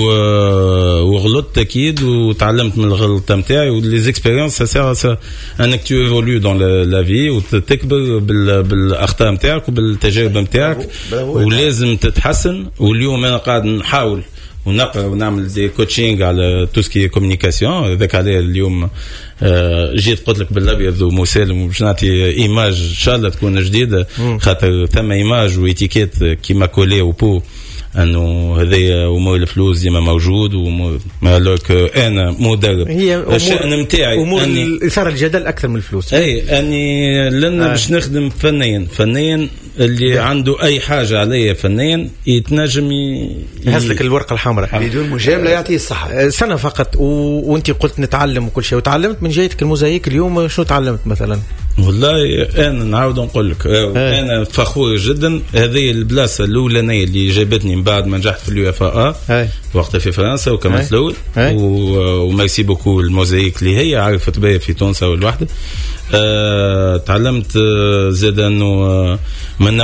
وغلطت اكيد وتعلمت من الغلطه نتاعي ولي اكسبيريونس سا انك تو ايفولو دون لا في وتكبر بالاخطاء نتاعك وبالتجارب نتاعك ولازم تتحسن. واليوم انا قاعد نحاول ونقرا ونعمل دي كوتشينغ على توسكي كومونيكاسيون هذاك عليه اليوم جيت قلت لك بالابيض ومسالم وباش نعطي ايماج ان شاء الله تكون جديده خاطر ثم ايماج واتيكيت كيما كولي وبو انه هذايا امور الفلوس ديما موجود ومالك انا مدرب الشأن نتاعي امور اثاره الجدل اكثر من الفلوس اني لنا باش نخدم فنيا اللي عنده اي حاجه عليا فنيا يتنجم يهزلك الورقه الحمراء بدون مجامله يعطيه الصحه سنه فقط وانت قلت نتعلم وكل شيء وتعلمت من جهتك الموزايك اليوم شنو تعلمت مثلا؟ والله انا نعاود نقول لك انا فخور جدا هذه البلاصه الاولانيه اللي جابتني من بعد ما نجحت في اليو اف ا وقتها في فرنسا وكملت الاول وميرسي بوكو الموزايك اللي هي عرفت بيا في تونس والوحده تعلمت زاد انه من